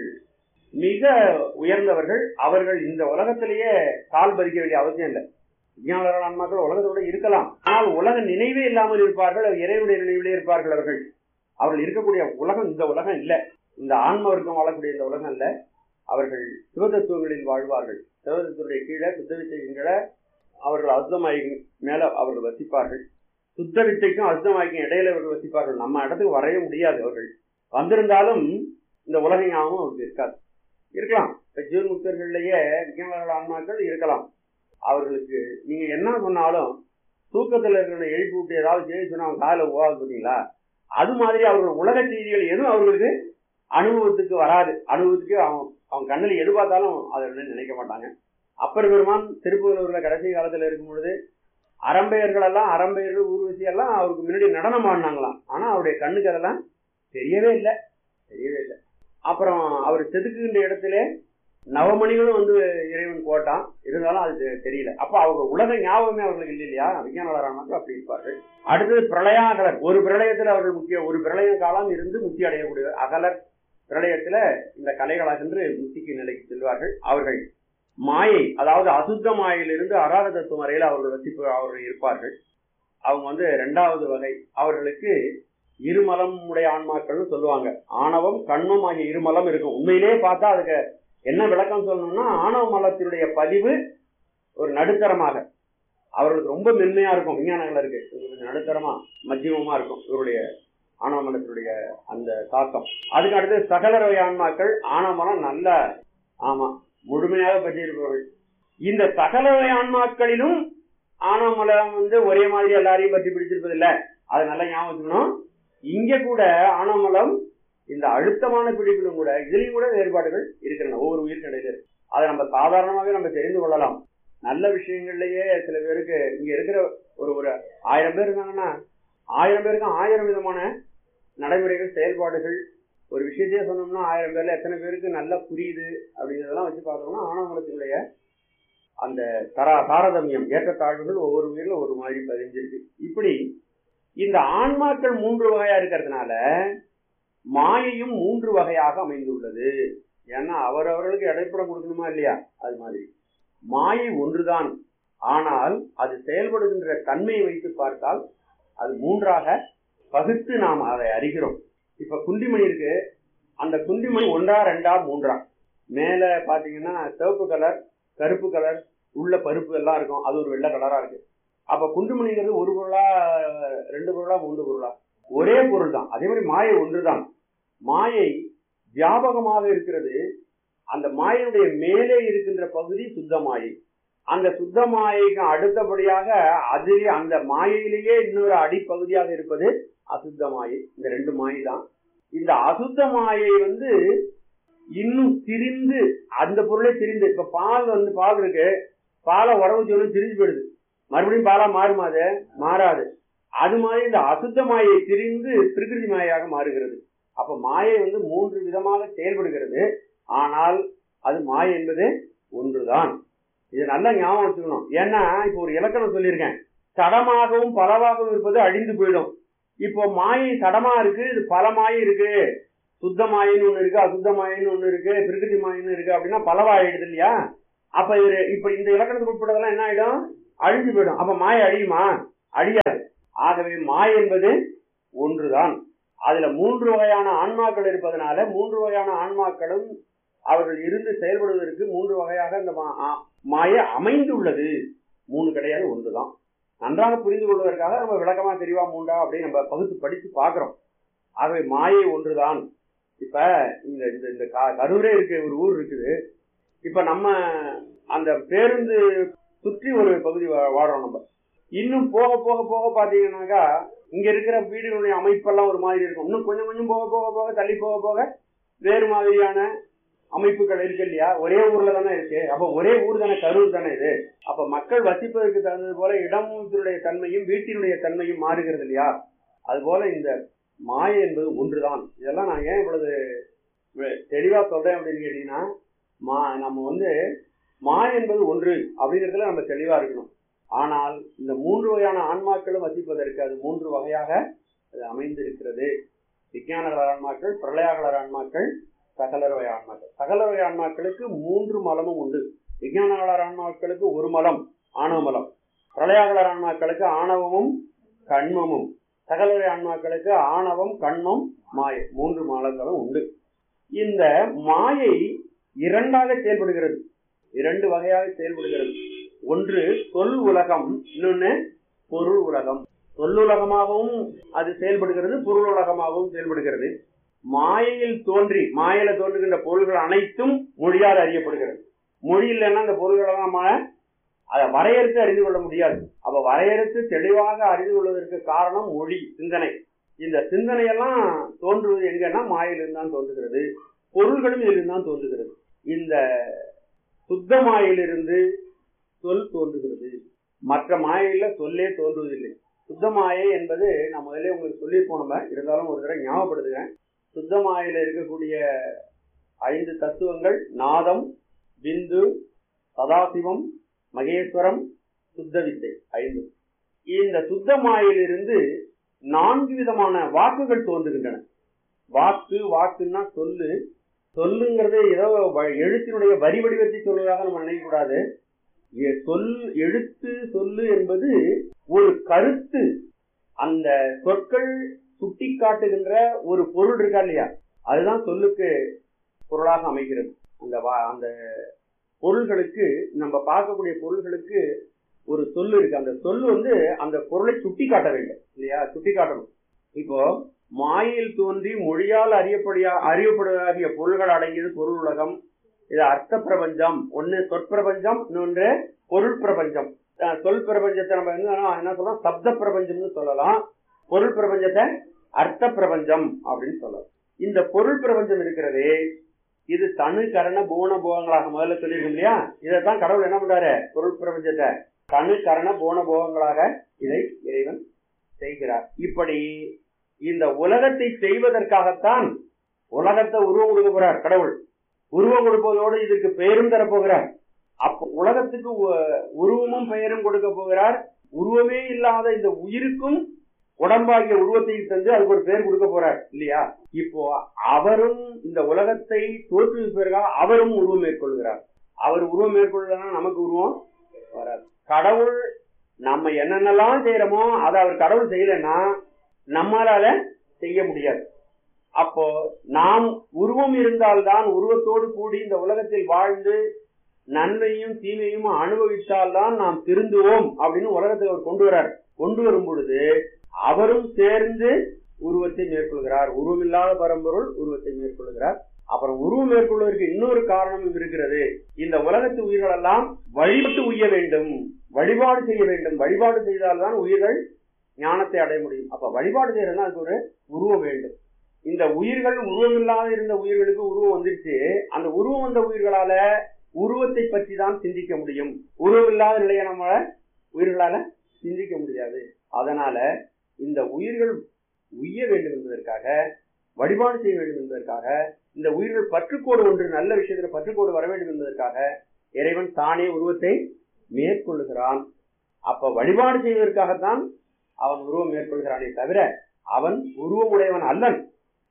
மிக உயர்ந்தவர்கள். அவர்கள் இந்த உலகத்திலேயே கால் பதிக்க வேண்டிய அவசியம் இல்லை. விஞ்ஞான ஆன்மாக்கள் உலகத்தோட இருக்கலாம், ஆனால் உலக நினைவே இல்லாமல் இருப்பார்கள். இறைவனுடைய நினைவிலே இருப்பார்கள். அவர்கள் அவர்கள் இருக்கக்கூடிய உலகம் இந்த உலகம் இல்லை, இந்த ஆன்ம வர்க்கம் வாழக்கூடிய இந்த உலகம் இல்லை. அவர்கள் சிவதத்துவங்களில் வாழ்வார்கள். சிவதத்துவடைய கீழே சுத்த வித்தைக்கும் கீழே அவர்கள் அசுத்தமாய்க்கு மேல அவர்கள் வசிப்பார்கள். சுத்த வித்தைக்கும் அசுத்தமாய்க்கும் இடையில அவர்கள் வசிப்பார்கள். நம்ம இடத்துக்கு வரைய முடியாது. அவர்கள் வந்திருந்தாலும் இந்த உலக ஞாபகம் அவருக்கு இருக்காது. இருக்கலாம், இப்ப ஜீவன்முக்தர்கள்லயே விஞ்ஞான ஆன்மாக்கள் இருக்கலாம். அவர்களுக்கு நீங்க என்ன சொன்னாலும் தூக்கத்துல இருக்கிற எழுப்பி விட்டு ஏதாவது செய்ய சொன்னா அவங்க காலைல போகாது பார்த்தீங்களா? அது மாதிரி அவர்கள் உலக செய்திகள் எதுவும் அவர்களுக்கு அனுபவத்துக்கு வராது. அனுபவத்துக்கு அவன் அவன் கண்ணில் எது பார்த்தாலும் அதை நினைக்க மாட்டாங்க. அப்பர் பெருமான் திருப்புகலூர்ல கடைசி காலத்துல இருக்கும் பொழுது அரம்பையர்கள் எல்லாம் அரம்பையர்கள் ஊர்வசி எல்லாம் அவருக்கு முன்னாடி நடனம் ஆடினாங்களாம். ஆனா அவருடைய கண்ணுக்கு அதெல்லாம் தெரியவே இல்லை, தெரியவே இல்லை. அப்புறம் அவர் செதுக்குகின்ற இடத்துல நவமணிகளும் வந்து இறைவன் போட்டான், இருந்தாலும் அது தெரியல. அப்ப அவங்க உலக ஞாபகமே அவர்களுக்கு இல்லை இல்லையா? விஞ்ஞானவரான அப்படி இருப்பார்கள். அடுத்தது பிரளயாகலர். ஒரு பிரளயத்துல அவர்கள் முக்கிய ஒரு பிரளய காலம் இருந்து முக்தி அடையக்கூடிய அகலர் பிரளயத்துல இந்த கலைகளாகென்று முக்திக்கு நிலைக்கு செல்வார்கள். அவர்கள் மாயை, அதாவது அசுத்த மாயிலிருந்து அராத தத்துவம் வரையில் அவர்கள் வசிப்பு அவர்கள் இருப்பார்கள். அவங்க வந்து இரண்டாவது வகை. அவர்களுக்கு இருமலம் உடைய ஆன்மாக்கள்னு சொல்லுவாங்க. ஆணவம் கண்மம் ஆகிய இருமலம் இருக்கும். உண்மையிலேயே பார்த்தா அதுக்கு என்ன விளக்கம் சொல்லணும்னா, ஆணவ மலத்தினுடைய பதிவு ஒரு நடுத்தரமாக, அவர்களுக்கு ரொம்ப மென்மையா இருக்கும். விஞ்ஞானங்கள் இருக்கு கொஞ்சம் நடுத்தரமா மத்தியமமா இருக்கும் இவருடைய ஆணவ மலத்தினுடைய அந்த தாக்கம். அதுக்கு அடுத்து சகலர் வகை ஆன்மாக்கள் ஆணவ மலம் நல்ல ஆமா முழுமையாக பற்றியிருப்பவர்கள். இந்த சகல வகை ஆன்மாக்களிலும் ஆணவ மலம் வந்து ஒரே மாதிரி எல்லாரையும் பற்றி பிடிச்சிருப்பதில்லை. அது நல்லா ஞாபகம் வச்சுக்கணும். இங்க கூட ஆணவ மலம் இந்த அழுத்தமான பிடிப்பிலும் கூட இதுலயும் கூட வேறுபாடுகள் இருக்கிறன ஒவ்வொரு உயிர்நிலையில இருக்கு. அதை நம்ம சாதாரணமாகவே நம்ம தெரிந்து கொள்ளலாம். நல்ல விஷயங்கள்லயே சில பேருக்கு இங்க இருக்கிற ஒரு ஒரு ஆயிரம் பேர் இருந்தாங்கன்னா ஆயிரம் பேருக்கு ஆயிரம் விதமான நடைமுறைகள் செயல்பாடுகள். ஒரு விஷயத்தையே சொன்னோம்னா ஆயிரம் பேர்ல எத்தனை பேருக்கு நல்லா புரியுது அப்படிங்கிறதெல்லாம் வச்சு பார்த்தோம்னா ஆணவ மலத்தினுடைய அந்த தரா தாரதமியம் ஏற்றத்தாழ்வுகள் ஒவ்வொரு உயிரில ஒரு மாதிரி பதிஞ்சிருக்கு. இப்படி இந்த ஆன்மாக்கள் மூன்று வகையா இருக்கிறதுனால மாயையும் மூன்று வகையாக அமைந்துள்ளது. ஏன்னா அவரவர்களுக்கு இடைப்படம் கொடுக்கணுமா இல்லையா? அது மாதிரி மாயை ஒன்றுதான், ஆனால் அது செயல்படுகின்ற தன்மையை வைத்து பார்த்தால் அது மூன்றாக பகுத்து நாம் அதை அறிகிறோம். இப்ப குண்டிமணி இருக்கு, அந்த குண்டிமணி ஒன்றா ரெண்டா மூன்றா? மேல பாத்தீங்கன்னா சிவப்பு கலர், கருப்பு கலர், உள்ள பருப்பு எல்லாம் இருக்கும், அது ஒரு வெள்ளை கலரா இருக்கு. அப்ப குண்டுமணிங்கிறது ஒரு பொருளா ரெண்டு பொருளா மூன்று பொருளா? ஒரே பொருள் தான். அதே மாதிரி மாயை ஒன்றுதான். மாயை வியாபகமாக இருக்கிறது. அந்த மாயையுடைய மேலே இருக்கின்ற பகுதி சுத்த மாயை. அந்த சுத்த மாயைக்கு அடுத்தபடியாக அதிலே அந்த மாயையிலேயே இன்னொரு அடிப்பகுதியாக இருப்பது அசுத்த மாயை. இந்த ரெண்டு மாயை தான். இந்த அசுத்த மாயை வந்து இன்னும் திரிந்து அந்த பொருளே திரிந்து, இப்ப பால் வந்து பால் இருக்கு, பாலை உறவு சொல்லி திரிஞ்சு போயிடுது, மறுபடியும் பாலா மாறுமா? அது மாறாது. அது மாதிரி இந்த அசுத்த மாயை திரிந்து பிரகிருதி மாயாக மாறுகிறது. அப்ப மாயை வந்து மூன்று விதமாக செயல்படுகிறது, ஆனால் அது மாயை என்பது ஒன்றுதான். இது நல்லா ஞாபகம் வச்சுக்கணும். ஏன்னா இப்போ ஒரு இலக்கணம் சொல்லியிருக்கேன், சடமாகவும் பலவாகவும் இருப்பது அழிந்து போயிடும். இப்போ மாயை சடமா இருக்கு, இது பல மாயை இருக்கு, சுத்த மாயின்னு ஒண்ணு இருக்கு, அசுத்த மாயின்னு ஒண்ணு இருக்கு, பிரகிருதி மாயின்னு இருக்கு அப்படின்னா பலவா ஆயிடுது இல்லையா? அப்ப இது இப்ப இந்த இலக்கணத்துக்கு உட்பட்டதெல்லாம் என்ன ஆயிடும்? அழிஞ்சு போயிடும். அப்ப மாய அழியுமா? அழியாது. ஆகவே மாய என்பது ஒன்றுதான். அதுல மூன்று வகையான ஆன்மாக்கள் இருப்பதனால மூன்று வகையான ஆன்மாக்களும் அவர்கள் இருந்து செயல்படுவதற்கு மூன்று வகையாக இந்த மாய அமைந்துள்ளது. மூணு கிடையாது, ஒன்றுதான். நன்றாக புரிந்து கொள்வதற்காக நம்ம விளக்கமா தெளிவா மூண்டா அப்படின்னு நம்ம பகுத்து படிச்சு பாக்குறோம். ஆகவே மாயை ஒன்றுதான். இப்ப இந்த இந்த கரூரே இருக்கு, ஒரு ஊர் இருக்குது. இப்ப நம்ம அந்த பேருந்து சுற்றி ஒரு பகுதி வாடுறோம். நம்ம இன்னும் போக போக போக பாத்தீங்கன்னாக்கா இங்க இருக்கிற வீடுகளுடைய அமைப்பெல்லாம் ஒரு மாதிரி இருக்கும். இன்னும் கொஞ்சம் கொஞ்சம் போக போக போக தள்ளி போக போக வேறு மாதிரியான அமைப்புகள் இருக்கு இல்லையா? ஒரே ஊர்ல தானே இருக்கு. அப்ப ஒரே ஊர் தானே, கரூர் தானே இது. அப்ப மக்கள் வசிப்பதற்கு தகுந்தது போல இடத்தினுடைய தன்மையும் வீட்டினுடைய தன்மையும் மாறுகிறது இல்லையா? அது போல இந்த மாயை என்பது ஒன்றுதான். இதெல்லாம் நான் ஏன் இவ்வளவு தெளிவா சொல்றேன் அப்படின்னு கேட்டீங்கன்னா, மா நம்ம வந்து மாயை என்பது ஒன்று அப்படிங்கிறதுல நம்ம தெளிவா இருக்கணும். ஆனால் இந்த மூன்று வகையான ஆன்மாக்களும் வசிப்பதற்கு அது மூன்று வகையாக அது அமைந்திருக்கிறது. விஞ்ஞானகலர் ஆன்மாக்கள், பிரளயாகலர் ஆன்மாக்கள், சகலர் வகை ஆன்மாக்கள். சகலர் வகை ஆன்மாக்களுக்கு மூன்று மலமும் உண்டு. விஞ்ஞானகலர் ஆன்மாக்களுக்கு ஒரு மலம், ஆணவ மலம். பிரளயாகலர் ஆன்மாக்களுக்கு ஆணவமும் கண்மமும். சகலரை ஆன்மாக்களுக்கு ஆணவம், கண்மம், மாயை, மூன்று மலங்களும் உண்டு. இந்த மாயை இரண்டாக செயல்படுகிறது, இரண்டு வகையாக செயல்படுகிறது. ஒன்று சொல் உலகம், இன்னொன்னு பொருள் உலகம். சொல்லுலகமாகவும் அது செயல்படுகிறது, பொருள் உலகமாகவும் செயல்படுகிறது. மாயையில் தோன்றி மாயில தோன்றுகின்ற பொருள்கள் அனைத்தும் மொழியால் அறியப்படுகிறது. மொழி இல்லைன்னா அந்த பொருள்களை நம்ம அதை வரையறுத்து அறிந்து கொள்ள முடியாது. அப்ப வரையறுத்து தெளிவாக அறிந்து கொள்வதற்கு காரணம் மொழி, சிந்தனை. இந்த சிந்தனையெல்லாம் தோன்றுவது எங்கன்னா மாயிலிருந்து தான் தோன்றுகிறது. பொருள்களும் இதிலிருந்து தான் தோன்றுகிறது. இந்த சுத்த மாயிலிருந்து சொல் தோன்றுகிறது. மற்ற மாயில சொல்லே தோன்றுவதில்லை. சுத்த மாயை என்பது நான் முதல்ல உங்களுக்கு சொல்லி போனோம், இருந்தாலும் ஒரு தடவை ஞாபகப்படுத்துகிறேன். சுத்த மாயில இருக்கக்கூடிய ஐந்து தத்துவங்கள் நாதம், பிந்து, சதாசிவம், மகேஸ்வரம், சுத்த வித்தை, ஐந்து. இந்த சுத்த மாயிலிருந்து நான்கு விதமான வாக்குகள் தோன்றுகின்றன. வாக்கு, வாக்குன்னா சொல்லு. சொல்லுங்கிறது ஏதோ எழுத்தினுடைய வரி வடிவத்தை சொல்வதாக நம்ம நினைக்க கூடாது. சொல், எழுத்து, சொல்லு என்பது ஒரு கருத்து. அந்த சொற்கள் சுட்டி காட்டுகின்ற ஒரு பொருள் இருக்கா இல்லையா, அதுதான் சொல்லுக்கு பொருளாக அமைகிறது. அந்த அந்த பொருள்களுக்கு, நம்ம பார்க்கக்கூடிய பொருள்களுக்கு ஒரு சொல்லு இருக்கு. அந்த சொல்லு வந்து அந்த பொருளை சுட்டி காட்ட வேண்டும் இல்லையா, சுட்டி காட்டணும். இப்போ மாயில் தோன்றி மொழியால் அறியப்படியா அறியப்படுவதாகிய பொருள்கள் அடங்கியது பொருள் உலகம். இது அர்த்த பிரபஞ்சம். ஒன்னு சொற்பிரபஞ்சம், இன்னொன்று பொருள் பிரபஞ்சம். சொல் பிரபஞ்சத்தை நம்ம என்ன சொல்லலாம், சப்த பிரபஞ்சம்னு சொல்லலாம். பொருள் பிரபஞ்சத்தை அர்த்த பிரபஞ்சம் அப்படின்னு சொல்லலாம். இந்த பொருள் பிரபஞ்சம் இருக்கிறதே, இது தனு கரண பூண போகங்களாக முதல்ல சொல்லியிருக்கோம் இல்லையா. இதைத்தான் கடவுள் என்ன பண்றாரு, பொருள் பிரபஞ்சத்தை தனு கரண பூண போகங்களாக இதை இறைவன் செய்கிறார். இப்படி இந்த உலகத்தை செய்வதற்காகத்தான் உலகத்தை உருவம் கொடுக்க போறார் கடவுள். உருவம் கொடுப்பதோடு இதற்கு பெயரும் தரப்போகிறார். அப்ப உலகத்துக்கு உருவமும் பெயரும் கொடுக்க போகிறார். உருவமே இல்லாத இந்த உயிருக்கும் உடம்பாகிய உருவத்தை தந்து அதுக்கு ஒரு பெயர் கொடுக்க போறார் இல்லையா. இப்போ அவரும் இந்த உலகத்தை தோற்றுவிப்பதற்காக அவரும் உருவம் மேற்கொள்கிறார். அவர் உருவம் மேற்கொள்ளலன்னா நமக்கு உருவம் வராது. கடவுள் நம்ம என்னென்னலாம் செய்யறோமோ அதை அவர் கடவுள் செய்யலன்னா நம்மளால செய்ய முடியாது. அப்போ நாம் உருவம் இருந்தால்தான், உருவத்தோடு கூடி இந்த உலகத்தில் வாழ்ந்து நன்மையும் தீமையும் அனுபவித்தால்தான் நாம் திருந்துவோம் அப்படின்னு உலகத்துக்கு அவர் கொண்டு வர்றார். கொண்டு வரும் பொழுது அவரும் சேர்ந்து உருவத்தை மேற்கொள்கிறார். உருவமில்லாத பரம்பொருள் உருவத்தை மேற்கொள்கிறார். அப்புறம் உருவம் மேற்கொள்வதற்கு இன்னொரு காரணமும் இருக்கிறது. இந்த உலகத்து உயிர்கள் எல்லாம் வழிபட்டு உய்ய வேண்டும், வழிபாடு செய்ய வேண்டும். வழிபாடு செய்தால்தான் உயிர்கள் ஞானத்தை அடைய முடியும். அப்ப வழிபாடு செய்யறதுனா அதுக்கு ஒரு உருவம் வேண்டும். இந்த உயிர்கள் உருவம் இல்லாத இருந்த உயிர்களுக்கு உருவம் வந்துருச்சு. அந்த உருவம் வந்த உயிர்களால உருவத்தை பற்றி தான் சிந்திக்க முடியும். உருவம் இல்லாத நிலையை நம்ம உயிர்களால சிந்திக்க முடியாது. அதனால இந்த உயிர்கள் உய்ய வேண்டும் என்பதற்காக, வழிபாடு செய்ய வேண்டும் என்பதற்காக, இந்த உயிர்கள் பற்றுக்கோடு ஒன்று நல்ல விஷயத்துல பற்றுக்கோடு வர வேண்டும் என்பதற்காக இறைவன் தானே உருவத்தை மேற்கொள்ளுகிறான். அப்ப வழிபாடு செய்வதற்காகத்தான் அவன் உருவம் மேற்கொள்கிறானே தவிர அவன் உருவமுடையவன் அல்லன்.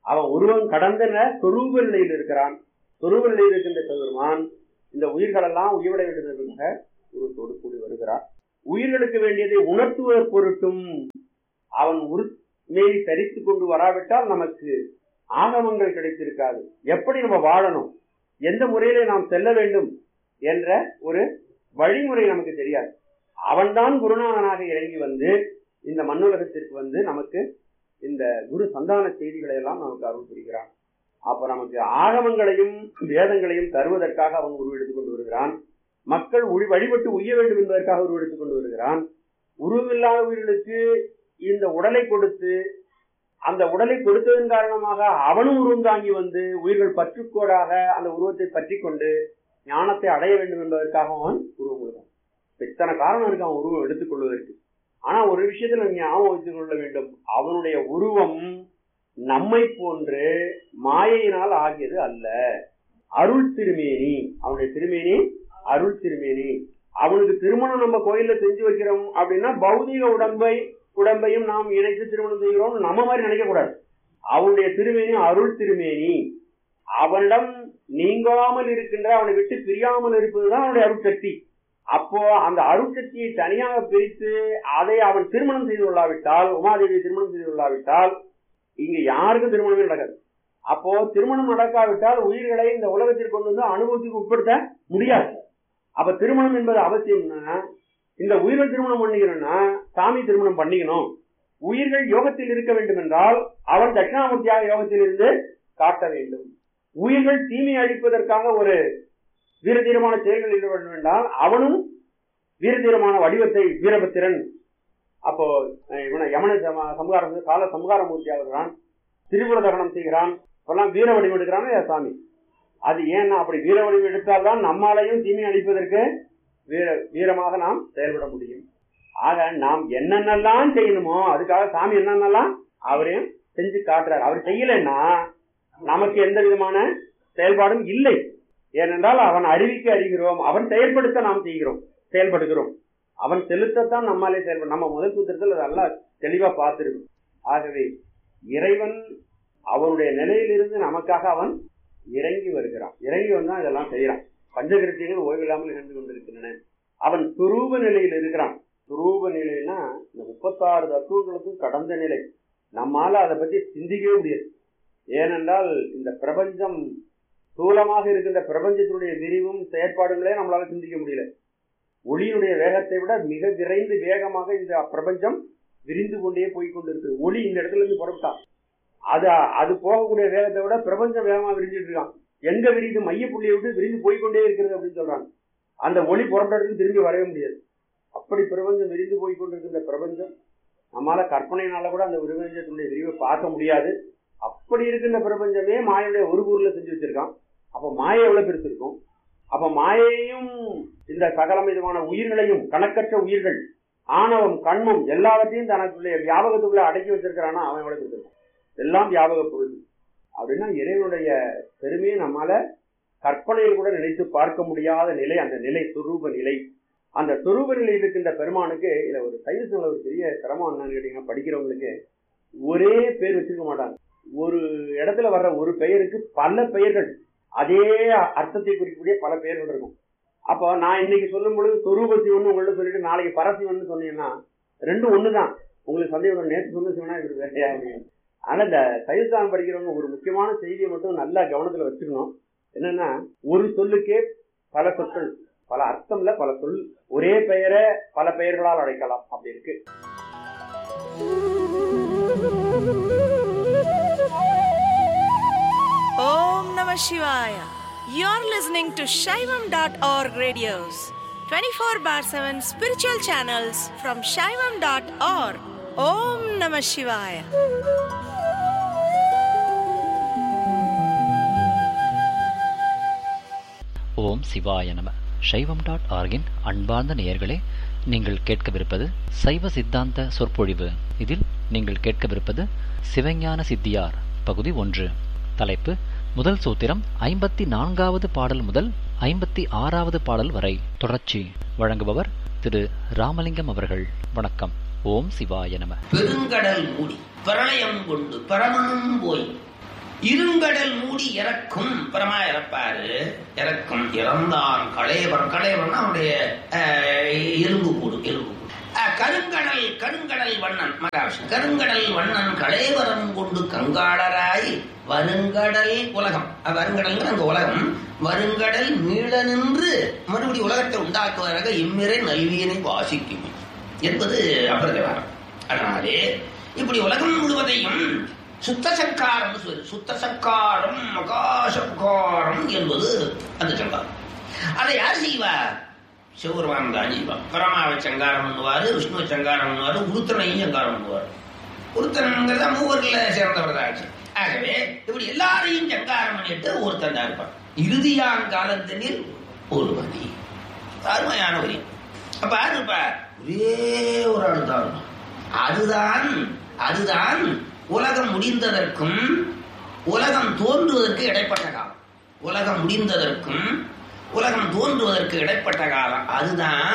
அவன் உருவம் கடந்த சொரூப நிலையில் இருக்கிறான். சொரூப நிலையில் இருக்கின்ற பெருமான் இந்த உயிர்களெல்லாம் உயிரிட வேண்டுவதற்காக உருவத்தோடு கூடி வருகிறார். உயிர்களுக்கு வேண்டியதை உணர்த்துவதற் பொருட்டும் அவன் உருமேனி தரித்து கொண்டு வராவிட்டால் நமக்கு ஆகமங்கள் கிடைத்திருக்காது. எப்படி நம்ம வாழணும், எந்த முறையில நாம் செல்ல வேண்டும் என்ற ஒரு வழிமுறை நமக்கு தெரியாது. அவன்தான் குருநாதனாக இறங்கி வந்து இந்த மண்ணுலகத்திற்கு வந்து நமக்கு இந்த குரு சந்தான செய்திகளை எல்லாம் நமக்கு அருள் புரிகிறான். அப்ப நமக்கு ஆகமங்களையும் வேதங்களையும் தருவதற்காக அவன் உருவெடுத்துக் கொண்டு வருகிறான். மக்கள் வழிபட்டு உய்ய வேண்டும் என்பதற்காக உருவெடுத்துக் கொண்டு வருகிறான். உருவில்லாத உயிர்களுக்கு இந்த உடலை கொடுத்து அந்த உடலை கொடுத்ததன் காரணமாக அவனும் உருவம் தாங்கி வந்து உயிர்கள் பற்றுக்கோடாக அந்த உருவத்தை பற்றி கொண்டு ஞானத்தை அடைய வேண்டும் என்பதற்காக அவன் உருவம் கொடுத்தான். இத்தனை காரணம் இருக்கு அவன் உருவம் எடுத்துக் கொள்வதற்கு. ஆனா ஒரு விஷயத்துல ஞாபகம் வைத்துக் கொள்ள வேண்டும், அவனுடைய உருவம் நம்மை போன்று மாயையினால் ஆகியது அல்ல. அருள் திருமேனி, அவனுடைய திருமேனி அருள் திருமேனி. அவனுக்கு திருமணம் நம்ம கோயில்ல செஞ்சு வைக்கிறோம் அப்படின்னா பௌதிக உடம்பை உடம்பையும் நாம் இணைத்து திருமணம் செய்கிறோம் நம்ம மாதிரி நினைக்க கூடாது. அவனுடைய திருமேனி அருள் திருமேனி. அவனிடம் நீங்காமல் இருக்கின்ற, அவனை விட்டு பிரியாமல் இருப்பதுதான் அவனுடைய அருள் சக்தி. அப்போ அந்த அருள் சக்தியை தனியாக பிரித்து அதை அவன் திருமணம் செய்து கொள்ளாவிட்டால், உமாதேவியை திருமணம் செய்து கொள்ளாவிட்டால் இங்க யாருக்கும் திருமணமே நடக்காது. அப்போ திருமணம் நடக்காவிட்டால் உயிர்களை இந்த உலகத்திற்கு கொண்டு வந்து அனுபவத்துக்கு உட்படுத்த முடியாது. அப்ப திருமணம் என்பது அவசியம்னா, இந்த உயிர்கள் திருமணம் பண்ணிக்கணும்னா சாமி திருமணம் பண்ணிக்கணும். உயிர்கள் யோகத்தில் இருக்க வேண்டும் என்றால் அவன் தட்சிணாமூர்த்தியாக யோகத்தில் இருந்து காட்ட வேண்டும். உயிர்கள் தீமை அழிப்பதற்காக ஒரு வீரதீரமான செயல்கள் ஈடுபட வேண்டும் என்றால் அவனும் வீரதீரமான வடிவத்தை வீரபத்திரன். அப்போ யமன சம்ஹாரம் கால சம்ஹாரமூர்த்தியாக இருக்கிறான், திரிபுர தகனம் செய்கிறான், இப்பெல்லாம் வீர வடிவம் எடுக்கிறான் சாமி. அது ஏன்னா அப்படி வீர வடிவம் எடுத்தால்தான் நம்மாலையும் தீமை அழிப்பதற்கு வீர வீரமாக நாம் செயல்பட முடியும். ஆக நாம் என்னென்னலாம் செய்யணுமோ அதுக்காக சாமி என்னென்னலாம் அவரையும் செஞ்சு காட்டுறாரு. அவர் செய்யலைன்னா நமக்கு எந்த விதமான செயல்பாடும் இல்லை. ஏனென்றால் அவன் அறிவிக்க அறிகிறோம், அவன் செயல்படுத்த நாம் செய்கிறோம் செயல்படுகிறோம். அவன் செலுத்தத்தான் நம்மாலே செயல்படும். நம்ம முதல் சூத்திரத்தில் நல்லா தெளிவா பார்த்திருக்கும். ஆகவே இறைவன் அவனுடைய நிலையிலிருந்து நமக்காக அவன் இறங்கி வருகிறான். இறங்கி வந்தா இதெல்லாம் செய்யறான். பஞ்சகிருத்தியங்கள் ஓய்வில்லாமல் நிகழ்ந்து கொண்டிருக்கின்றன. அவன் துரூப நிலையில் இருக்கிறான். துரூப நிலைன்னா இந்த முப்பத்தாறு தத்துவங்களுக்கும் கடந்த நிலை. நம்மால அதை பத்தி சிந்திக்கவே முடியாது. ஏனென்றால் இந்த பிரபஞ்சம் ஸ்தூலமாக இருக்கின்ற பிரபஞ்சத்தினுடைய விரிவும் செயற்பாடுகளே நம்மளால சிந்திக்க முடியல. ஒளியினுடைய வேகத்தை விட மிக விரைந்து வேகமாக இந்த பிரபஞ்சம் விரிந்து கொண்டே போய்கொண்டிருக்கு. ஒளி இந்த இடத்துல இருந்து புறப்பட்டா அது அது போகக்கூடிய வேகத்தை விட பிரபஞ்சம் வேகமா விரிஞ்சிட்டு இருக்கான். எங்க விரிது மைய புள்ளியை விட்டு விரிந்து போய்கொண்டே இருக்கிறது அப்படின்னு சொல்றாங்க. அந்த ஒளி புறப்பட்டு திரும்பி வரவே முடியாது. அப்படி பிரபஞ்சம் விரிந்து போய்கொண்டிருக்கின்ற பிரபஞ்சம் நம்மளால கற்பனையினால கூட அந்த பிரபஞ்சத்தினுடைய விரிவை பார்க்க முடியாது. அப்படி இருக்கின்ற பிரபஞ்சமே மாயனுடைய ஒரு ஊர்ல செஞ்சு வச்சிருக்கான். அப்ப மாயை எவ்வளவு பெருசு இருக்கும். அப்ப மாயையும் இந்த சகல விதமான உயிர்களையும் கணக்கற்ற உயிர்கள் ஆணவம் கண்மம் எல்லாவற்றையும் தனக்குள்ளே வியாபகத்துக்குள்ள அடக்கி வச்சிருக்கிறான்னா அவன் எவ்வளவு பெருசிருக்கான். எல்லாம் வியாபக பொருள் அப்படின்னா இறைவனுடைய பெருமையை நம்மால கற்பனையில் கூட நினைத்து பார்க்க முடியாத நிலை. அந்த நிலை சுரூப நிலை. அந்த சுரூப நிலை இருக்கின்ற பெருமானுக்கு இதுல ஒரு சைவத்துல ஒரு பெரிய சிரமம் என்னன்னு கேட்டீங்கன்னா, படிக்கிறவங்களுக்கு ஒரே பேர் வச்சிருக்க மாட்டாங்க. ஒரு இடத்துல வர்ற ஒரு பெயருக்கு பல பெயர்கள், அதே அர்த்தத்தை குறிக்கக்கூடிய பல பெயர்கள் இருக்கும். அப்போ நான் இன்னைக்கு சொல்லும் பொழுது சொரூப சிவன் உங்கள்ட்ட சொல்லிட்டு நாளைக்கு பரசிவன் சொன்னீங்கன்னா ரெண்டும் ஒண்ணுதான். உங்களுக்கு சந்தேகம், நேற்று சொன்ன சிவனா இவரு வேறையா அப்படின்னு. ஆனா இந்த சைவஸ்தானம் படிக்கிறவங்க ஒரு முக்கியமான செய்தியை மட்டும் நல்லா கவனத்துல வச்சுக்கணும். என்னன்னா, ஒரு சொல்லுக்கே பல சொற்கள், பல அர்த்தம்ல பல சொல், ஒரே பெயரை பல பெயர்களால் அழைக்கலாம். அப்படி இருக்கு. Om Namah Shivaya. You're listening to Shaivam dot org radios, twenty-four bar seven spiritual channels from Shaivam dot org. Om Namah Shivaya. ஓம் சிவாய நம. சைவம் டாட் ஆர்கின் அன்பார்ந்த நேயர்களே, நீங்கள் கேட்கவிருப்பது சைவ சித்தாந்த சொற்பொழிவு. இதில் நீங்கள் கேட்கவிருப்பது சிவஞான சித்தியார் பகுதி ஒன்று. தலைப்பு முதல் சூத்திரம் ஐம்பத்தி நான்காவது பாடல் முதல் ஐம்பத்தி ஆறாவது பாடல் வரை தொடர்ச்சி. வழங்குபவர் திரு ராமலிங்கம் அவர்கள். வணக்கம். ஓம் சிவாய நம. பெருங்கடல் மூடி பிரளயம் கொண்டு பரமனும் போய் இருங்கடல் மூடி இறக்கும் பரமா இறப்பாரு. இறக்கும் இறந்தான் களையவன். களையவன் அவனுடைய எலும்பு கூடு. எலும்பு கூடு. கருங்கடல் கருங்கடல் வண்ணன் மகாவிஷ்ணு. கருங்கடல் வண்ணன் களைவரம் கொண்டு கங்காளராய் வருங்கடல் உலகம். வருங்கடல் அந்த உலகம். வருங்கடல் மீள நின்று மறுபடியும் உலகத்தை உண்டாக்குவதாக இம்மிரை நல்வியனை வாசிக்கும் என்பது அபரதவாரம். அதனாலே இப்படி உலகம் முழுவதையும் சுத்த சங்காரம் சொல்லு. சுத்த சங்காரம் மகாசங்காரம் என்பது அந்த சங்காரம். அதை யார் செய்வார்? சிவபெருமான் தான் செய்வார். பரமாவை சங்காரம் பண்ணுவாரு, விஷ்ணுவை சங்காரம் பண்ணுவாரு, உருத்தனையும் சங்காரம் பண்ணுவார். உருத்தனங்கிறத மூவர்ல சேர்ந்தவர் தான். ஆகவே இப்படி எல்லாரையும் சங்காரம் பண்ணிட்டு ஒருத்தன் தான் இருப்பான். இறுதியான் காலத்தினில் ஒரு வரி. அருமையான வரி. அப்ப யாரு இருப்ப? ஒரே ஒரு ஆள் தான். அதுதான் அதுதான் உலகம் முடிந்ததற்கும் உலகம் தோன்றுவதற்கு இடைப்பட்ட காலம். உலகம் முடிந்ததற்கும் உலகம் தோன்றுவதற்கு இடைப்பட்ட காலம். அதுதான்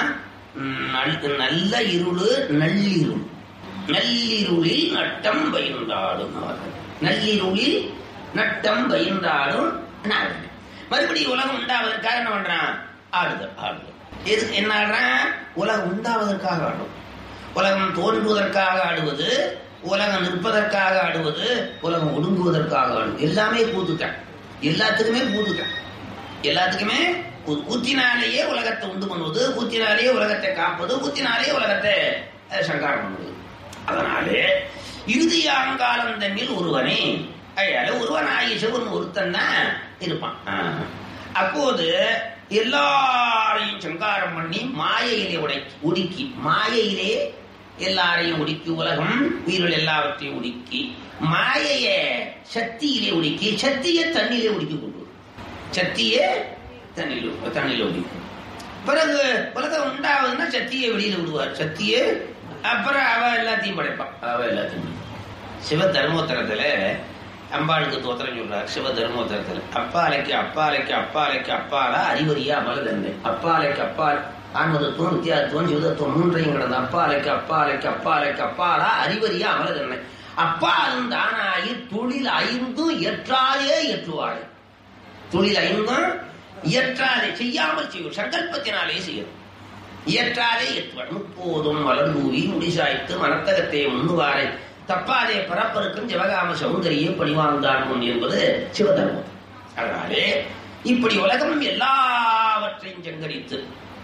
நல்ல இருளு நள்ளிருள். நள்ளிருளில் நட்டம் பயின்றாடும். நள்ளிருளில் நட்டம் பயின்றாடும். மறுபடியும் உலகம் உண்டாவதற்காக என்ன பண்றான்? ஆடுதல். ஆடுதல் எது என்ன ஆடுறான்? உலகம் உண்டாவதற்காக ஆடும். உலகம் தோன்றுவதற்காக ஆடுவது, உலகம் நிற்பதற்காக ஆடுவது, உலகம் ஒடுங்குவதற்காக ஆடுவது. எல்லாமே கூத்துட்டான். எல்லாத்துக்குமே கூத்துட்டான். எல்லாத்துக்குமே கூத்தினாலேயே உலகத்தை உண்டு பண்ணுவது, கூத்தினாலேயே உலகத்தை காப்பது, கூத்தினாலேயே உலகத்தை சங்காரம் பண்ணுவது. அதனாலே இறுதியாங்காலம் தன்னில் ஒருவனே அயால ஒருவனாகி சிவன் ஒருத்தன் தான் இருப்பான். அப்போது எல்லாரையும் சங்காரம் பண்ணி மாயையிலே உடை உடுக்கி மாயையிலே எல்லாரையும் உடுக்கி உலகம் உயிர்கள் எல்லாவற்றையும் உடுக்கி மாயைய சக்தியிலே உடுக்கி சக்தியை தண்ணியிலே உடுக்கி கொண்டு சக்தியே தண்ணியில தண்ணியில உடுக்கும். பிறகு உலகம் உண்டாவதுன்னா சக்தியை வெளியில விடுவார். சக்தியே அப்புறம் அவ எல்லாத்தையும் படைப்பான். அவ எல்லாத்தையும் சிவ தர்மோத்தரத்துல அம்பாளுக்கு தோத்திரம் சொல்றார். சிவ தர்மோத்தரத்துல அப்பாலைக்கு அப்பாலைக்கு அப்பாலைக்கு அப்பாலா அறிவறியா அமலதன்மை. அப்பாலைக்கு அப்பால் ஆன்மதத்துவம் வித்தியாசத்துவம் சிவதத்துவம் மூன்றையும் கிடந்த அப்பாலைக்கு அப்பாலைக்கு அப்பாலைக்கு அப்பாலா அறிவறியா அமலதன்மை. அப்பாலும் தானாயி தொழில் ஐந்தும் எற்றாலே எற்றுவாளே. தொழில் ஐந்தும் இயற்றாலே செய்யாமல் செய்யும். சங்கல்பத்தினாலே செய்யும். இயற்றாலே எற்றுவாள். முப்போதும் வளர்ந்தூவி முடிசாய்த்து மனத்தகத்தை முன்னுவாரை தப்பாதே பரப்பருக்கும் சிவகாம சௌந்தரிய பணிவாழ்ந்தான் என்பது சிவதர்மம். அதனாலே இப்படி உலகம் எல்லாவற்றையும் சங்கரித்து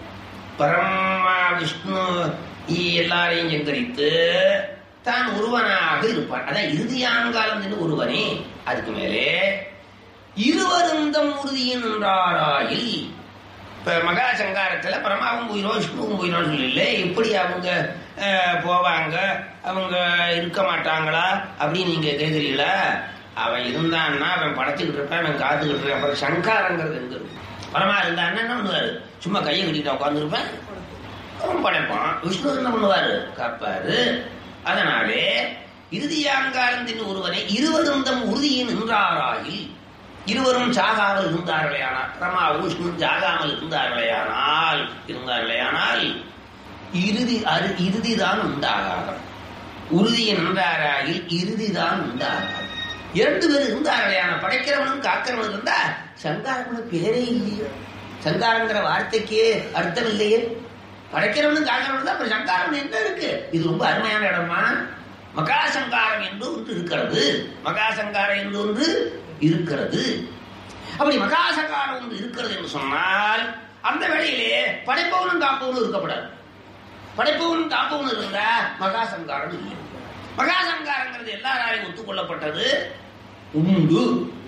பரமா விஷ்ணு எல்லாரையும் சங்கரித்து தான் ஒருவனாக இருப்பான். அதான் இறுதியாங்காலம் என்று ஒருவனே. அதுக்கு மேலே இருவருந்தம் உறுதியின் என்றாராயில் இப்ப மகா சங்காரத்துல பரமாவும் போயிடும் விஷ்ணுவும் போயிடும் சொல்லல. எப்படி அவங்க போவாங்க, அவங்க இருக்க மாட்டாங்களா அப்படின்னு நீங்க கேட்குறீங்களா? அவன் இருந்தான்னா அவன் படைச்சுக்கிட்டு இருப்பான், அவன் காத்துக்கிட்டு இருக்கான். அப்புறம் சங்காரங்கிறது எங்க இருக்கு? பரமா இருந்தான்னா என்ன பண்ணுவாரு? சும்மா கையை கட்டிட்டு உட்காந்துருப்பேன், அவன் படைப்பான். விஷ்ணு என்ன பண்ணுவாரு? காப்பாரு. அதனாலே இறுதியாங்காலத்தின் ஒருவனை இருவருந்தம் உறுதியின் நின்றாராயில் இருவரும் சாகாமல் இருந்தார்களேயானால் பரமாவும் விஷ்ணு சாகாமல் இருந்தார்களேயானால் இருந்தார்களேயானால் இறுதி அரு இறுதிதான் உண்டாகாது. உறுதியை நின்றாராயில் இறுதிதான் உண்டாகாது. இரண்டு பேர் இருந்தார்களேயான படைக்கிறவனும் காக்கிறவனும் இருந்தா சங்காரம்னு பேரே இல்லையே. சங்காரங்கிற வார்த்தைக்கே அர்த்தம் இல்லையே. படைக்கிறவனும் காக்கிறவனும் தான். அப்புறம் சங்காரம் என்ன இருக்கு? இது ரொம்ப அருமையான இடமா. மகாசங்காரம் என்று ஒன்று இருக்கிறது. மகாசங்காரம் என்று ஒன்று இருக்கிறது. அப்படி மகாசங்காரம் ஒன்று இருக்கிறது என்று சொன்னால் அந்த வேளையிலே படைப்பவனும் காப்பவனும் இருக்கப்படாது. படைப்பவனும் காப்பவனும் இருந்தா மகாசங்காரம் இல்லை. மகாசங்காரங்கிறது எல்லாராலையும் ஒத்துக்கொள்ளப்பட்டது உண்டு.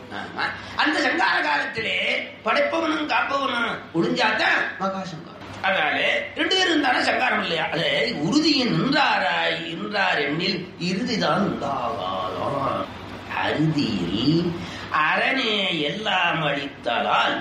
அந்த சங்கார காலத்திலே படைப்பவனும் காப்பவனும் ஒழிஞ்சாதான் மகாசங்காரம். அதனால ரெண்டு பேரும் இருந்தாலும் சங்காரம் இல்லையா? அது உறுதியின் நின்றாராய் நின்றார் எண்ணில் இறுதிதான் உண்டாகாதான். அறுதியில் அரணே எல்லாம் அழித்தலால்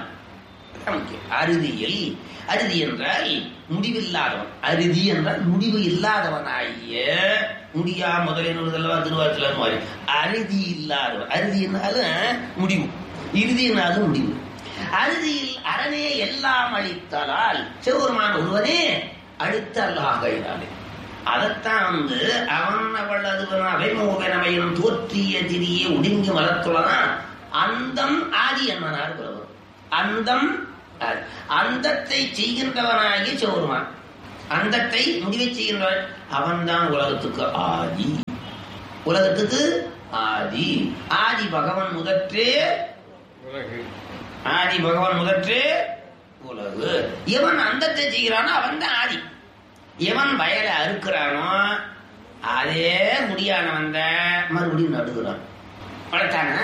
அறுதியில் அறுதி என்றால் முடிவில்லாதவன். அறுதி என்றால் முடிவு இல்லாதவனாகிய முடியா முதலினல்லவா திருவாரூர்ல மாதிரி அறுதி இல்லாதவன். அறுதி என்னாலும் முடிவு, இறுதினாலும் முடிவு. அறுதியில் அரணே எல்லாம் அழித்தலால் சிவபெருமான் ஒருவனே அழித்தலாகிறானே. அதைத்தான் வந்து அவன் அவள் அதுவன் அவைமோகனவையும் தோற்றிய திரியே ஒடுங்கி மலத்துலதான் அந்தம் ஆதி என்பனார் புலவர். அந்தம் அந்தத்தை செய்கின்றவனாகி சிவருமான், அந்தத்தை முடிவை செய்கின்றவன் அவன்தான் உலகத்துக்கு ஆதி. உலகத்துக்கு ஆதி. ஆதி பகவன் முதற்றே உலகு. ஆதி பகவன் முதற்றே உலகு. எவன் அந்தத்தை செய்கிறானோ அவன் தான் ஆதி. எவன் வயலை அறுக்கிறானோ அதே முடியானவன் தான் மறுபடியும் நடுகிறான். வளர்த்தானா,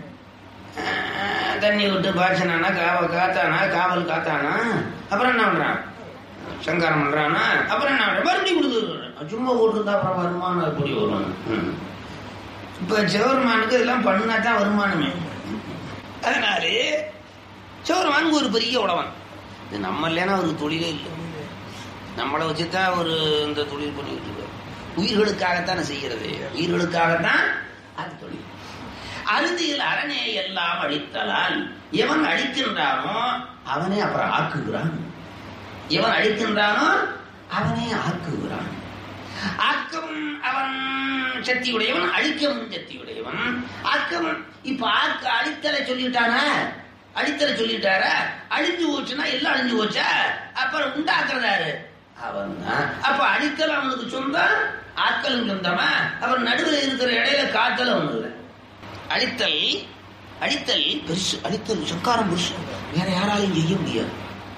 தண்ணி விட்டு பாய்ச்சனானா, காவல் காத்தானா, காவல் காத்தானா, அப்புறம் என்ன பண்றான், சங்காரம் பண்றானா, அப்புறம் என்ன பண்றான், மறுபடியும் கொடுத்துருக்கான். சும்மா போட்டுருந்தா அப்புறம் வருமானம் எப்படி வரும்? இப்ப சிவருமானுக்கு இதெல்லாம் பண்ணா தான் வருமானமே. அதனாலே சிவருமானுக்கு ஒரு பெரிய உடவன். இது நம்ம இல்லைன்னா ஒரு தொழிலே இல்லை. நம்மளை வச்சுதான் ஒரு இந்த தொழில் பண்ணிட்டு இருக்க. உயிர்களுக்காகத்தானே செய்கிறது, உயிர்களுக்காகத்தான் அது தொழில். அறுதியில் அரணே எல்லாம் அழித்தலால் எவன் அழிக்கின்றானோ அவனே அப்புறம் ஆக்குகிறான். எவன் அழிக்கின்றானோ அவனே ஆக்குகிறான். ஆக்கவும் அவன் சக்தியுடையவன், அழிக்கவும் சக்தியுடையவன். ஆக்கவும் இப்ப ஆக்க அழித்தலை சொல்லிட்டானா, அழித்தலை சொல்லிட்டாரா, அழிஞ்சு போச்சுன்னா எல்லாம் அழிஞ்சு போச்சா, அப்புறம் உண்டாக்குறதாரு அவன் தான். அப்ப அழித்தல் அவனுக்கு சொந்தம், ஆட்களும் சொந்தமா. அப்புறம் நடுவில் இருக்கிற இடையில காத்தல் அவனுக்கு. அழித்தல் அழித்தல் பெருசு, அழித்தல் சங்காரம் பெருசு, வேற யாராலையும் செய்ய முடியாது.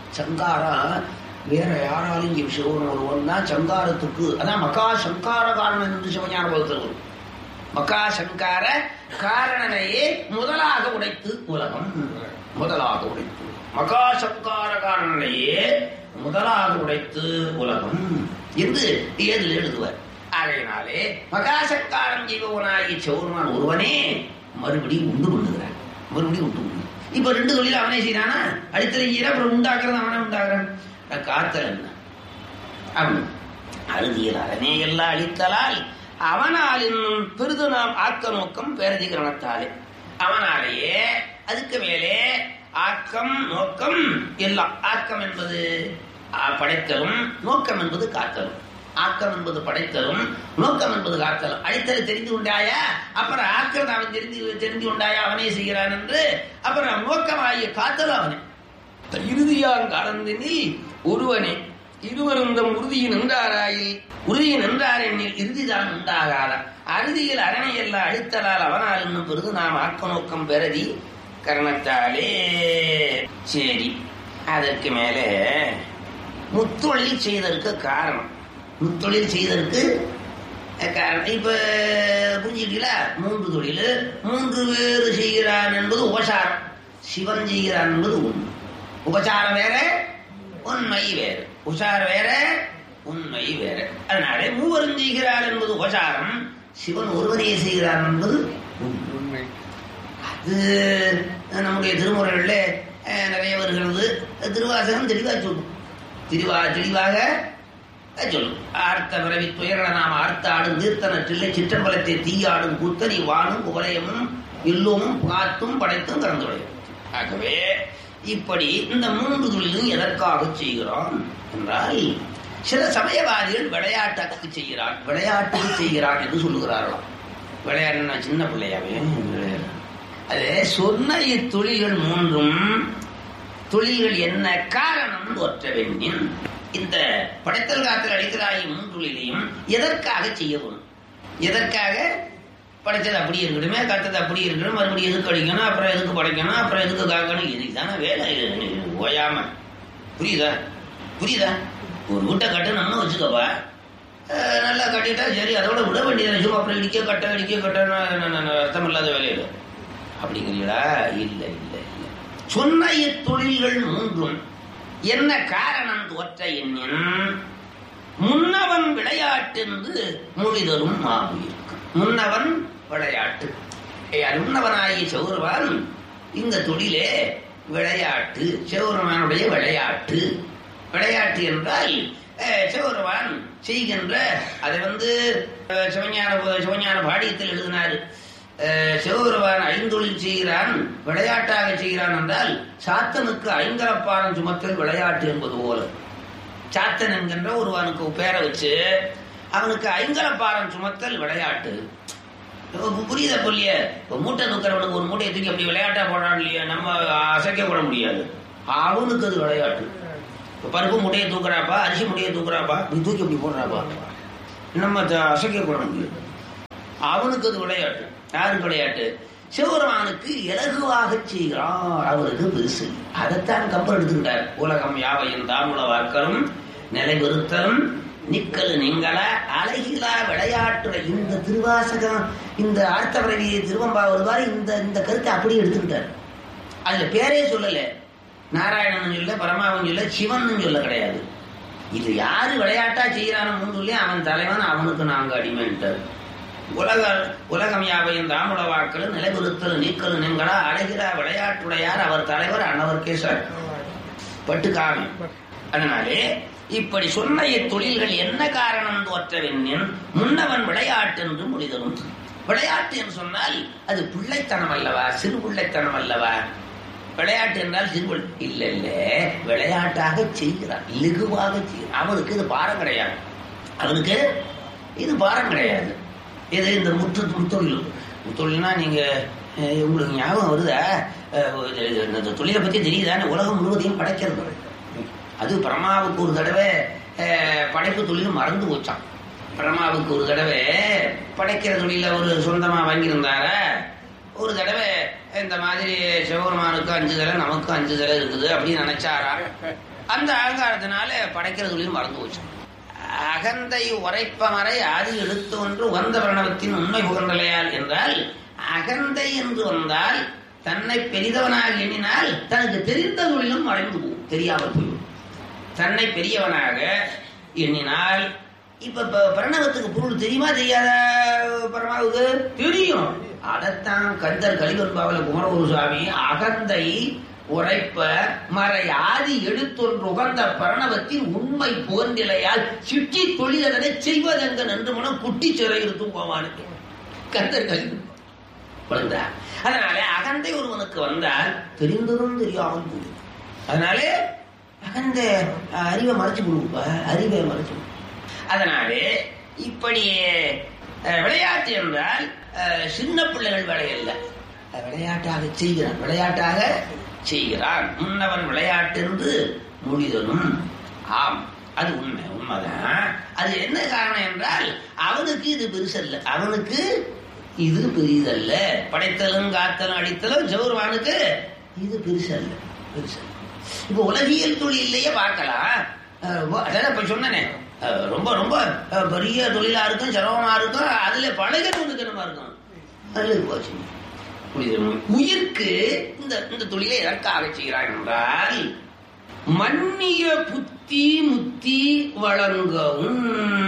சங்காரம் வேற யாராலையும் செய்ய சிவன் ஒருவன் தான் சங்காரத்துக்கு. அதான் மக்கா சங்கார காரணம் என்று சிவஞான பகத்தில் வரும். மக்கா சங்கார காரணனையே முதலாக உடைத்து உலகம், முதலாக உடைத்து மக்கா சங்கார காரணனையே முதலாக உடைத்து உலகம் என்று ஏதில் எழுதுவார். ஆகையினாலே மகாசங்காரம் ஜீவனாகி சிவருமான் ஒருவனே மறுபடியும் உண்டு பண்ணுகிறான், மறுபடியும் உண்டு பண்ணு. இப்ப ரெண்டு தொழில் அவனே செய்யறானா, அடித்தலை செய்யறான், அப்புறம் உண்டாக்குறது அவனே உண்டாக்குறான். காத்தல் என்ன அவன் அறுதியில் அரணே எல்லாம் அழித்தலால் அவனால் இன்னும் பெரிது நாம் ஆக்க நோக்கம் பேரதிகரணத்தாலே. அவனாலேயே அதுக்கு மேலே ஆக்கம் நோக்கம் எல்லாம். ஆக்கம் என்பது படைத்தலும், நோக்கம் என்பது காத்தலும். ஆக்கம் என்பது படைத்தலும், நோக்கம் என்பது காத்தலும். அடித்தலை தெரிந்து கொண்டாயா, அப்புறம் ஆக்கம் அவன் தெரிந்து தெரிந்து கொண்டாயா, அவனே செய்கிறான் என்று. அப்புறம் நோக்கமாகிய காத்தலும் அவனே. இறுதியாங் கலந்தினில் ஒருவனே இருவரும் தம் உறுதியின் நின்றாராயில் உறுதியின் நின்றார் எண்ணில் இறுதிதான் உண்டாகாத. அறுதியில் அரணை எல்லாம் அழித்தலால் அவனால் இன்னும் பெருது நாம் ஆக்க நோக்கம் பெறதி கரணத்தாலே. சரி, அதற்கு மேலே முத்தொழில் செய்ததற்கு காரணம், முத்தொழில் செய்ததற்கு காரணம் இப்ப புரிஞ்சுட்டீங்களா? மூன்று தொழில், மூன்று பேரு செய்கிறான் என்பது உபசாரம், சிவன் செய்கிறான் என்பது உண்மை. உபசாரம் வேற, உண்மை வேறு. உபசாரம் வேற, உண்மை வேற. அதனாலே மூவரும் செய்கிறார் என்பது உபசாரம், சிவன் ஒருவனே செய்கிறார் என்பது உண்மை. அது நம்முடைய திருமுறைகள்ல நிறைய வருகிறது. திருவாசகம் தெளிவா சொல்லும், தெளிவா தெளிவாக சொல்லும். ஆர்த்த பிறவி துயரண நாம் ஆர்த்தாடும் தீர்த்தனற்றில்லை சிற்றம்பலத்தை தீயாடும் கூத்தனி வானும் உபலயமும் எல்லோமும் காத்தும் படைத்தும் கலந்துடையும். ஆகவே இப்படி இந்த மூன்று தொழிலும் எதற்காக செய்கிறோம் என்றால், சில சமயவாதிகள் விளையாட்டுக்கு செய்கிறான், விளையாட்டுக்கு செய்கிறான் என்று சொல்லுகிறார்களாம். விளையாடுனா சின்ன பிள்ளையாவே அது சொன்ன இத்தொழில்கள் மூன்றும் தொழில்கள் என்ன காரணம் ஒற்ற வேண்டின். இந்த படைத்தல் காத்தல் அடிக்கிறாய் மூன்றுலையும் எதற்காக செய்யணும், எதற்காக படைச்சது அப்படி இருக்கணுமே, கத்தது அப்படி இருக்கணும், மறுபடியும் எதுக்கு அடிக்கணும், அப்புறம் எதுக்கு படைக்கணும், அப்புறம் எதுக்கு காக்கணும், இதுதானே வேலை ஓயாம. புரியுதா புரியுதா ஒரு வீட்டை கட்டணும்னு வச்சுக்கப்பா, நல்லா கட்டிட்டா சரி, அதோட விட வேண்டியது. சும்மா அப்புறம் இடிக்க கட்ட இடிக்க கட்டணும் அர்த்தம் இல்லாத வேலையில அப்படிங்கிறீங்களா? இல்லை இல்லை இல்லை. சொன்ன தொழில்கள் மூன்றும் என்ன காரணம் ஒற்ற எண்ணின் முன்னவன் விளையாட்டு என்று மொழிதலும் மாவுயிருக்கு. முன்னவன் விளையாட்டு, முன்னவனாகிய சிவருமான் இந்த தொழிலே விளையாட்டு, சிவருமானுடைய விளையாட்டு. விளையாட்டு என்றால் சிவருமான் செய்கின்ற, அதை வந்து சிவஞான சிவஞான பாடியத்தில் எழுதினார். சிவபெருமான் ஐந்தொழில் செய்கிறான், விளையாட்டாக செய்கிறான் என்றால் சாத்தனுக்கு ஐங்கரப்பாரம் சுமத்தல் விளையாட்டு என்பது போல. சாத்தன் என்கின்ற ஒருவனுக்கு பேரை வச்சு அவனுக்கு ஐங்கரப்பாரம் சுமத்தல் விளையாட்டு. புரியுதா சொல்லிய? மூட்டை தூக்கிறவனுக்கு ஒரு மூட்டையை தூக்கி அப்படி விளையாட்டா போடுறான் இல்லையா, நம்ம அசைக்க கூட முடியாது. அவனுக்கு அது விளையாட்டு. பருப்பு மூட்டையை தூக்குறாப்பா, அரிசி மூட்டையை தூக்குறாப்பா, நீ தூக்கி அப்படி போடுறாப்பா, நம்ம அசைக்க கூட முடியாது. அவனுக்கு அது விளையாட்டு. யாருக்கு விளையாட்டு? சிவபெருமானுக்கு இலகுவாக செய்கிறான், அவருக்கு பெருசு. அதைத்தான் கப்பல் எடுத்துக்கிட்டார். உலகம் யாவையும் தாமுல வாக்கலும் நிலைபெறுத்தலும் நிக்கல் நீங்கள அழகிலா விளையாட்டுற இந்த திருவாசகம், இந்த ஆர்த்தவரவி திருவம்பாவது இந்த இந்த கருத்தை அப்படியே எடுத்துக்கிட்டார். அதுல பேரே சொல்லல, நாராயணன் சொல்ல, பரமாவன் சொல்ல, சிவன் சொல்ல கிடையாது. இது யாரு விளையாட்டா செய்யறான்னு சொல்லி அவன் தலைவன், அவனுக்கு நாங்க அடிமைட்டார். உலக உலகம் யாவையும் தாமுல வாக்கள் நிலைபெறுத்தல் நீக்கல் நீங்களா அழகிலா விளையாட்டுடையார் அவர் தலைவர் அன்னவர்கேசர் பட்டுக்காமி. அதனாலே இப்படி சொன்ன தொழில்கள் என்ன காரணம் தோற்றவென்னின் முன்னவன் விளையாட்டு என்று முடிதலும். விளையாட்டு என்று சொன்னால் அது பிள்ளைத்தனம் அல்லவா, சிறு பிள்ளைத்தனம் அல்லவா? விளையாட்டு என்றால் சிறு இல்ல இல்ல, விளையாட்டாக செய்கிறான், லகுவாக செய்கிறான். அவனுக்கு இது பாரம் கிடையாது, அவனுக்கு இது பாரம் கிடையாது. இது இந்த முற்று முத்தொழில். முத்தொழில்னா நீங்க உங்களுக்கு ஞாபகம் வருதா? இந்த தொழிலை பத்தி தெரியுதானே? உலகம் முழுவதையும் படைக்கிறது. அது பிரம்மாவுக்கு ஒரு தடவை படைப்பு தொழில் மறந்து போச்சான். பிரம்மாவுக்கு ஒரு தடவை படைக்கிற தொழில ஒரு சொந்தமா வாங்கியிருந்தார. ஒரு தடவை இந்த மாதிரி சிவபெருமானுக்கு அஞ்சு தலை நமக்கு அஞ்சு தலை இருக்குது அப்படின்னு நினைச்சாரா. அந்த அகங்காரத்தினால படைக்கிற தொழில் மறந்து போச்சான். அகந்தை உரைப்பமறை ஆதி எடுத்து ஒன்று உகந்த பிரணவத்தின் உண்மை புகழ்நிலையால் என்றால், அகந்தை என்று வந்தால் தன்னை பெரிதவனாக எண்ணினால் தனக்கு தெரிந்த தொழிலும் மறைந்து போகும், தெரியாமல் போய்விடும். தன்னை பெரியவனாக எண்ணினால், இப்ப பிரணவத்துக்கு பொருள் தெரியுமா தெரியாத? பரமாவுக்கு தெரியும். அதைத்தான் கந்தர் கலிவன்பாவல குமரகுருசாமி அகந்தை உரைப்ப மறை ஆதி எடுத்தொன்று உகந்த பிரணவத்தின் உண்மை போன்றிலையால் சிட்டி தொழிலதனை செய்வதெங்க நன்று மனம் குட்டி சிறை இருக்கும் போவானுக்கு கந்தர் கலிவன். அதனால அகந்தை ஒருவனுக்கு வந்தால் தெரிந்ததும் தெரியாமல் போகும். அதனாலே அகந்த அறிவை மறைச்சு கொடுப்ப, அறிவை மறைச்சு. அதனாலே இப்படி விளையாட்டு என்றால் சின்ன பிள்ளைகள் விளையல்ல, விளையாட்டாக செய்கிறான், விளையாட்டாக செய்கிறான். முன்னவன் விளையாட்டு என்று முடிதலும். ஆம், அது உண்மை, உண்மைதான். அது என்ன காரணம் என்றால் அவனுக்கு இது பெருசல்ல, அவனுக்கு இது பெரிதல்ல. படைத்தலும் காத்தலும் அடித்தலும் சிவபெருமானுக்கு இது பெருசல்ல, பெருசல்ல. இப்ப உலகியல் தொழிலையே பார்க்கலாம். அதான் இப்ப சொன்னனே, ரொம்ப ரொம்ப பெரிய தொழிலா இருக்கும், சிரமமா இருக்கும், அதுல பழகிறது என்னமா இருக்கும், அதுல போச்சு. உயிர்க்கு இந்த இந்த தொழிலை எதற்காக செய்கிறார் என்றால் மன்னிய புத்தி முத்தி வழங்கவும்.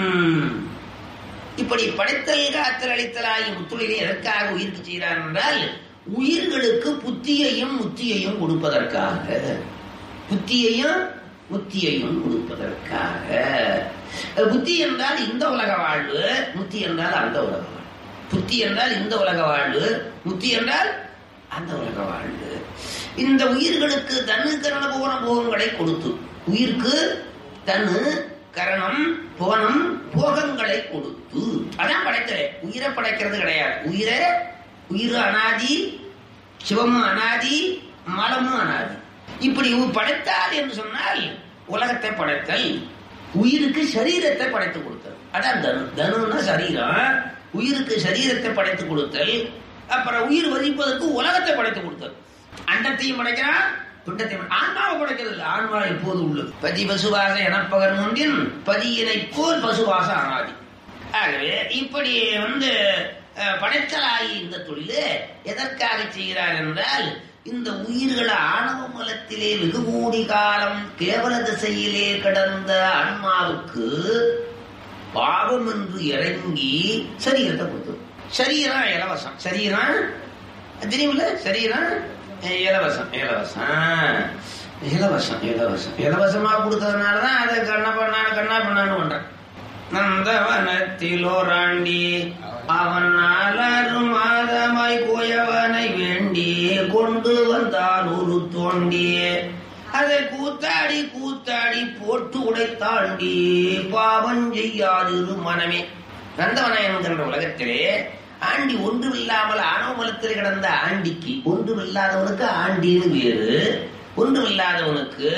இப்படி படைத்தல் காத்தல் அளித்தல் ஆகிய முத்தொழிலை எதற்காக உயிர்க்கு செய்கிறார் என்றால் உயிர்களுக்கு புத்தியையும் முத்தியையும் கொடுப்பதற்காக, புத்தியையும் முத்தியையும் கொடுப்பதற்காக. புத்தி என்றால் இந்த உலக வாழ்வு, முத்தி என்றால் அந்த உலக வாழ்வு. புத்தி என்றால் இந்த உலக வாழ்வு, முத்தி என்றால் அந்த உலக வாழ்வு. இந்த உயிர்களுக்கு தனு கரண போன போகங்களை கொடுத்து, உயிருக்கு தனு கரணம் போனம் போகங்களை கொடுத்து, அதான் படைத்தலே. உயிரை படைக்கிறது கிடையாது. உயிரை உயிர் அனாதி, சிவமும் அனாதி, மலமும் அனாதி. இப்படி படைத்தால் என்று சொன்னால் உலகத்தை படைத்தல், உயிருக்கு சரீரத்தை படைத்து கொடுத்தல். அதான் தனு. தனுன்னா சரீரம். உயிருக்கு சரீரத்தை படைத்து கொடுத்தல். அப்புறம் உயிர் வதிப்பதற்கு உலகத்தை படைத்து கொடுத்தல். அண்டத்தையும் படைக்கிறான், பிண்டத்தையும். ஆன்மாவை படைக்கிறது இல்லை, ஆன்மா எப்போது உள்ளது. பதி பசுவாச எனப்பகர் முன்பின் பதியினை போல் பசுவாச அனாதி. ஆகவே இப்படி வந்து படைத்தலாகி இந்த தொழிலே எதற்காக செய்கிறார் என்றால் இந்த உயிர்கள் ஆணவ மலத்திலே வெகு கோடி காலம் கேவல திசையிலே கடந்த ஆன்மாவுக்கு பாவம் என்று இறங்கி சரீரத்தை கொடுத்தது. சரீரம் இலவசம், சரீரம் தெரியுமில்ல, சரீரம் இலவசம், இலவசம் இலவசம் இலவசம் இலவசமா கொடுத்ததுனாலதான் அதை கண்ணா பண்ணான்னு கண்ணா பண்ணான்னு பண்றேன். நந்தவனத்திலோராண்டி அவன் நாலரு மாதமாய் கோயவனை வேண்டி கொண்டு வந்தான் ஒரு தோண்டி, அதை கூத்தாடி கூத்தாடி போட்டு உடைத்தாண்டி பாவம் செய்யாதிரு மனமே. நந்தவனம் என்கின்ற உலகத்திலே ஆண்டி ஒன்றுமில்லாமல் ஆணவ மலத்தில் கிடந்த ஆண்டிக்கு ஒன்றுமில்லாதவனுக்கு ஆண்டின்னு வேறு, ஒன்றுமில்லாதவனுக்கு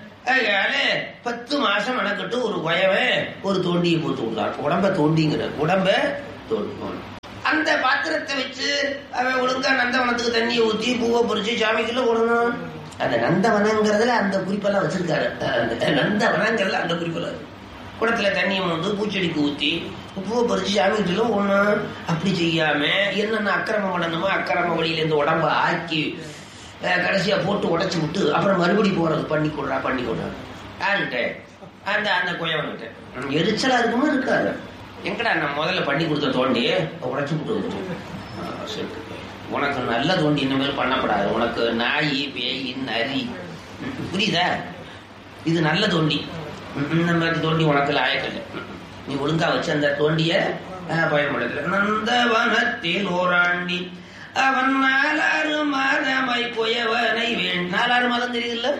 பத்து மாசம் மெனக்கட்டு ஒரு பயவன் ஒரு தோண்டியை போட்டு விடுறான். உடம்ப தோண்டிங்கிற உடம்ப தோண்டி அந்த பாத்திரத்தை வச்சு அவன் ஒழுங்கா நந்தவனத்துக்கு தண்ணியை ஊற்றி பூவை பொறிச்சு சாமிக்குள்ள போடணும். அந்த நந்தவனங்கிறதுல அந்த குறிப்பெல்லாம் வச்சிருக்காரு. நந்தவனங்கிறதுல அந்த குறிப்பெல்லாம் குடத்துல தண்ணியை வந்து பூச்செடிக்கு ஊற்றி பூவை பறிச்சு சாமிக்கிட்ட ஒண்ணு அப்படி செய்யாம என்னென்ன அக்கிரமம் பண்ணணுமோ அக்கிரம வழியில இந்த உடம்ப ஆக்கி கடைசியா போட்டு உடைச்சு விட்டு அப்புறம் மறுபடி போறது பண்ணி கொடுறா பண்ணி கொடுறாரு ஆன்ட்டு அந்த அந்த குயவன்கிட்ட எரிச்சலா இருக்குமா இருக்காது. எங்கடா நான் முதல்ல பண்ணி கொடுத்த தோண்டி உடைச்சு விட்டு வந்துட்டு உனக்கு நல்ல தோண்டி இனிமேல் பண்ணப்படாது, உனக்கு நாய் பேய் நரி புரியுதா, இது நல்ல தோண்டி, இந்த மாதிரி தோண்டி உனக்கு லாயக்கல்ல, நீ ஒழுங்கா வச்சு அந்த தோண்டிய பயன்படுத்த. நந்தவனத்தில் ஓராண்டி அவன் நாலாறு மாதமாய் கொயவனை வேண்டி, நாலாறு மாதம் தெரியுதுல்ல,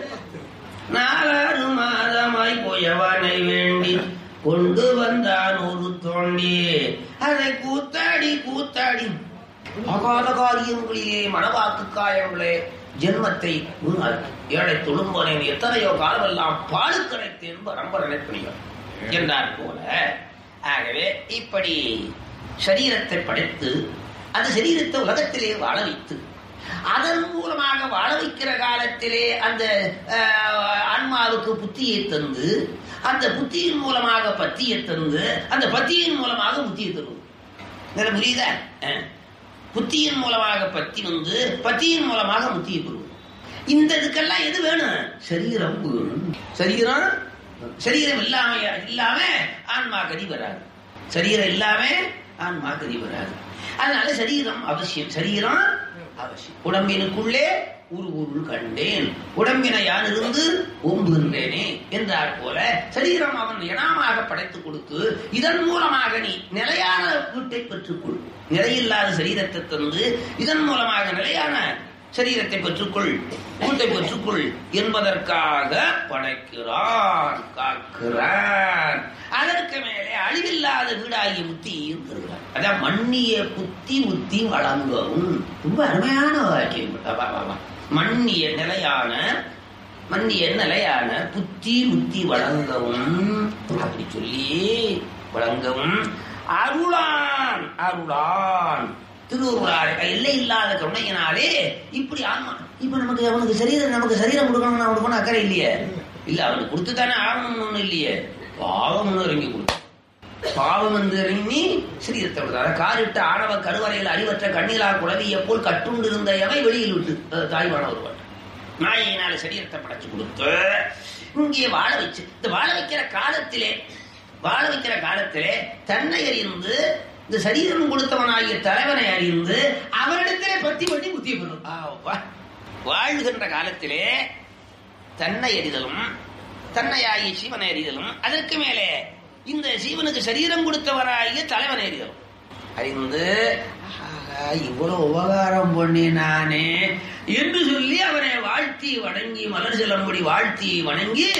நாலாறு மாதமாய் கொயவனை வேண்டி கொண்டு வந்தான் ஒரு தோண்டி, அதை கூத்தாடி கூத்தாடி அகாத காரியங்களிலே மனவாக்கு காயங்களே ஜென்மத்தை ஏழை தொழும்போனேன் எத்தனையோ காலமெல்லாம் பாலுக்கரைத்தேன் பரம்பரை புரியும் என்றார் போல. ஆகவே இப்படி சரீரத்தை படைத்து அந்த சரீரத்தை உலகத்திலே வாழ வைத்து அதன் மூலமாக வாழ வைக்கிற காலத்திலே அந்த ஆன்மாவுக்கு புத்தியை தந்து அந்த புத்தியின் மூலமாக பத்தியை தந்து அந்த பத்தியின் மூலமாக புத்தியை தருவது புரியுதா. புத்தியின் மூலமாக பத்தி வந்து பத்தியின் மூலமாக முத்தியை பெறுவது. இந்த இதுக்கெல்லாம் எது வேணும்? சரீரம் வேணும். சரீரம் சரீரம் இல்லாம இல்லாம ஆன்மா கதி வராது. சரீரம் இல்லாம ஆன்மா கதி வராது. அதனால சரீரம் அவசியம். சரீரம் அவசியம். உடம்பினுக்குள்ளே ஒரு பொருள் கண்டேன், உடம்பினை யான் இருந்து ஓம்புகின்றேனே என்றால் போல சரீரம் அவன் இனமாக படைத்துக் கொடுத்து இதன் மூலமாக நீ நிலையான வீட்டை பெற்றுக்கொள். நிலையில்லாத சரீரத்தை தந்து இதன் மூலமாக நிலையான சரீரத்தை பெற்றுக்கொள், வீட்டை பெற்றுக்கொள் என்பதற்காக படைக்கிறான், காக்கிறான். அதற்கு மேலே அழிவில்லாத வீடாகிய முத்தியும் தருகிறார். அதான் மன்னிய புத்தி முத்தி வழங்கவும். ரொம்ப அருமையான வாக்கியம். மன்னிய நிலையான மன்னிய நிலையான புத்தி முத்தி வழங்கவும் அப்படி சொல்லி வழங்கவும் அருளான் அருளான் திருவுருளாளே எல்லை இல்லாத கருணையினாலே இப்படி ஆன்மா. இப்ப நமக்கு அவனுக்கு சரீரம் நமக்கு சரீரம் கொடுக்கணும் அவனுக்கு அக்கறை இல்லையே, இல்ல அவனுக்கு கொடுத்துத்தானே ஆகணும்னு ஒண்ணு இல்லையே, பாவம்னு இறங்கி கொடுத்து பாவம் என்று இறங்கி சரீரத்தை விடுறாரு. காரிட்ட ஆணவ கருவறையில் அறிவற்ற கண்ணீரா குழவிய போல் கட்டுண்டு இருந்த எவை வெளியில் விட்டு தாய்வான ஒருவன் நாயினால சரீரத்தை படைச்சு கொடுத்து இங்கே வாழ வச்சு இந்த வாழ வைக்கிற காலத்திலே வாழ வைக்கிற காலத்திலே தன்னை அறிந்து இந்த சரீரம் கொடுத்தவனாகிய தலைவனை அறிந்து அவரிடத்திலே பத்தி பண்ணி புத்திய பெறும். வாழ்கின்ற காலத்திலே தன்னை அறிதலும் தன்னையாகிய சிவனை அறிதலும் அதற்கு மேலே இந்த சீவனுக்கு சரீரம் கொடுத்தவராகிய தலைவனை அறிதலும் அறிந்து இவ்வளவு உபகாரம் பண்ணி நானே என்று சொல்லி அவனை வாழ்த்தி வணங்கி மலர் செல்லும்படி வாழ்த்தி வணங்கி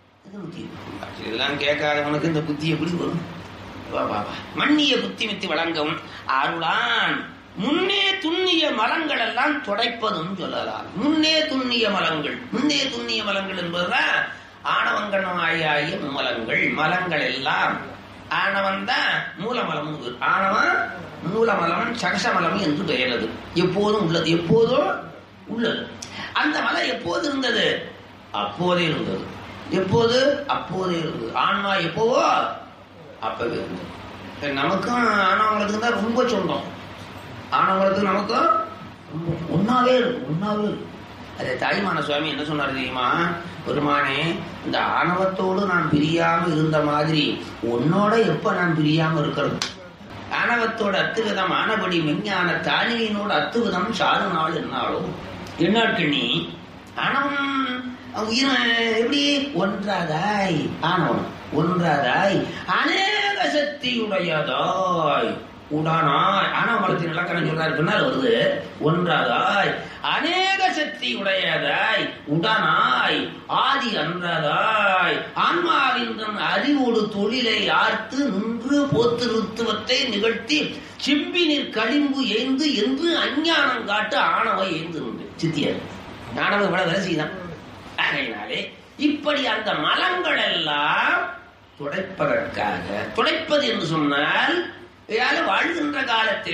இதெல்லாம் கேட்காதவனுக்கு இந்த புத்தி எப்படி வரும்? மன்னிய புத்தி மித்தி வழங்கவும் அருளான் முன்னே துண்ணிய மலங்கள் எல்லாம் துடைப்பதும் சொல்லலாம். முன்னே துண்ணிய மலங்கள் முன்னே துண்ணிய மலங்கள் என்பதுதான் ஆணவங்கணமாகிய மலங்கள். மலங்கள் எல்லாம் ஆணவன் தான் மூலமலம். ஆணவன் மூலமலம் சகசமலம் என்று பெயர்ந்தது. எப்போதும் உள்ளது, எப்போதும் உள்ளது. அந்த மலம் எப்போது இருந்தது? அப்போதே இருந்தது. எப்போது? அப்போதே இருந்தது. ஆன்மா எப்போவோ அப்பவே இருந்தது. நமக்கும் ஆணவங்களுக்கு தான் ரொம்ப சொந்தம். ஆணவங்களுக்கு நமக்கும் ஒன்னாவே இருக்கு, ஒன்னாவே இருக்கு. அதே தாய்மான சுவாமி என்ன சொன்னார் தெரியுமா? பெருமானே, இந்த ஆணவத்தோடு நான் பிரியாம இருந்த மாதிரி உன்னோட எப்ப நான் பிரியாம இருக்கிறது? ஆணவத்தோட அத்துவிதம் ஆனபடி மெஞ்ஞான தானியினோட அத்துவிதம் சாறு நாள் என்னாலும் என்னாட்கு நீ ஆணவம் உயிர் எப்படி ஒன்றாதாய், ஆணவம் ஒன்றாதாய் அநேக சக்தியுடையதாய் உடானாய் ஆணவமலத்தின் இலக்கணம் சொல்றாரு பின்னால் வருது. ஒன்றாதாய் அநேக சக்தி உடையதாய் உடனாய் ஆதி அன்றதாய் ஆன்மாவின் அறிவோடு தொழிலை ஆர்த்து நின்று போத்திருத்துவத்தை நிகழ்த்தி செம்பினிற் களிம்பு ஏந்து என்று அஞ்ஞானம் காட்டு ஆணவை ஏந்து உண்டு சித்தியர். ஞானம் இவ்வளவு வேலை செய்தான். அதனாலே இப்படி அந்த மலங்கள் எல்லாம் துடைப்பதற்காக, துடைப்பது என்று சொன்னால் வாழ்கின்ற காலத்தில்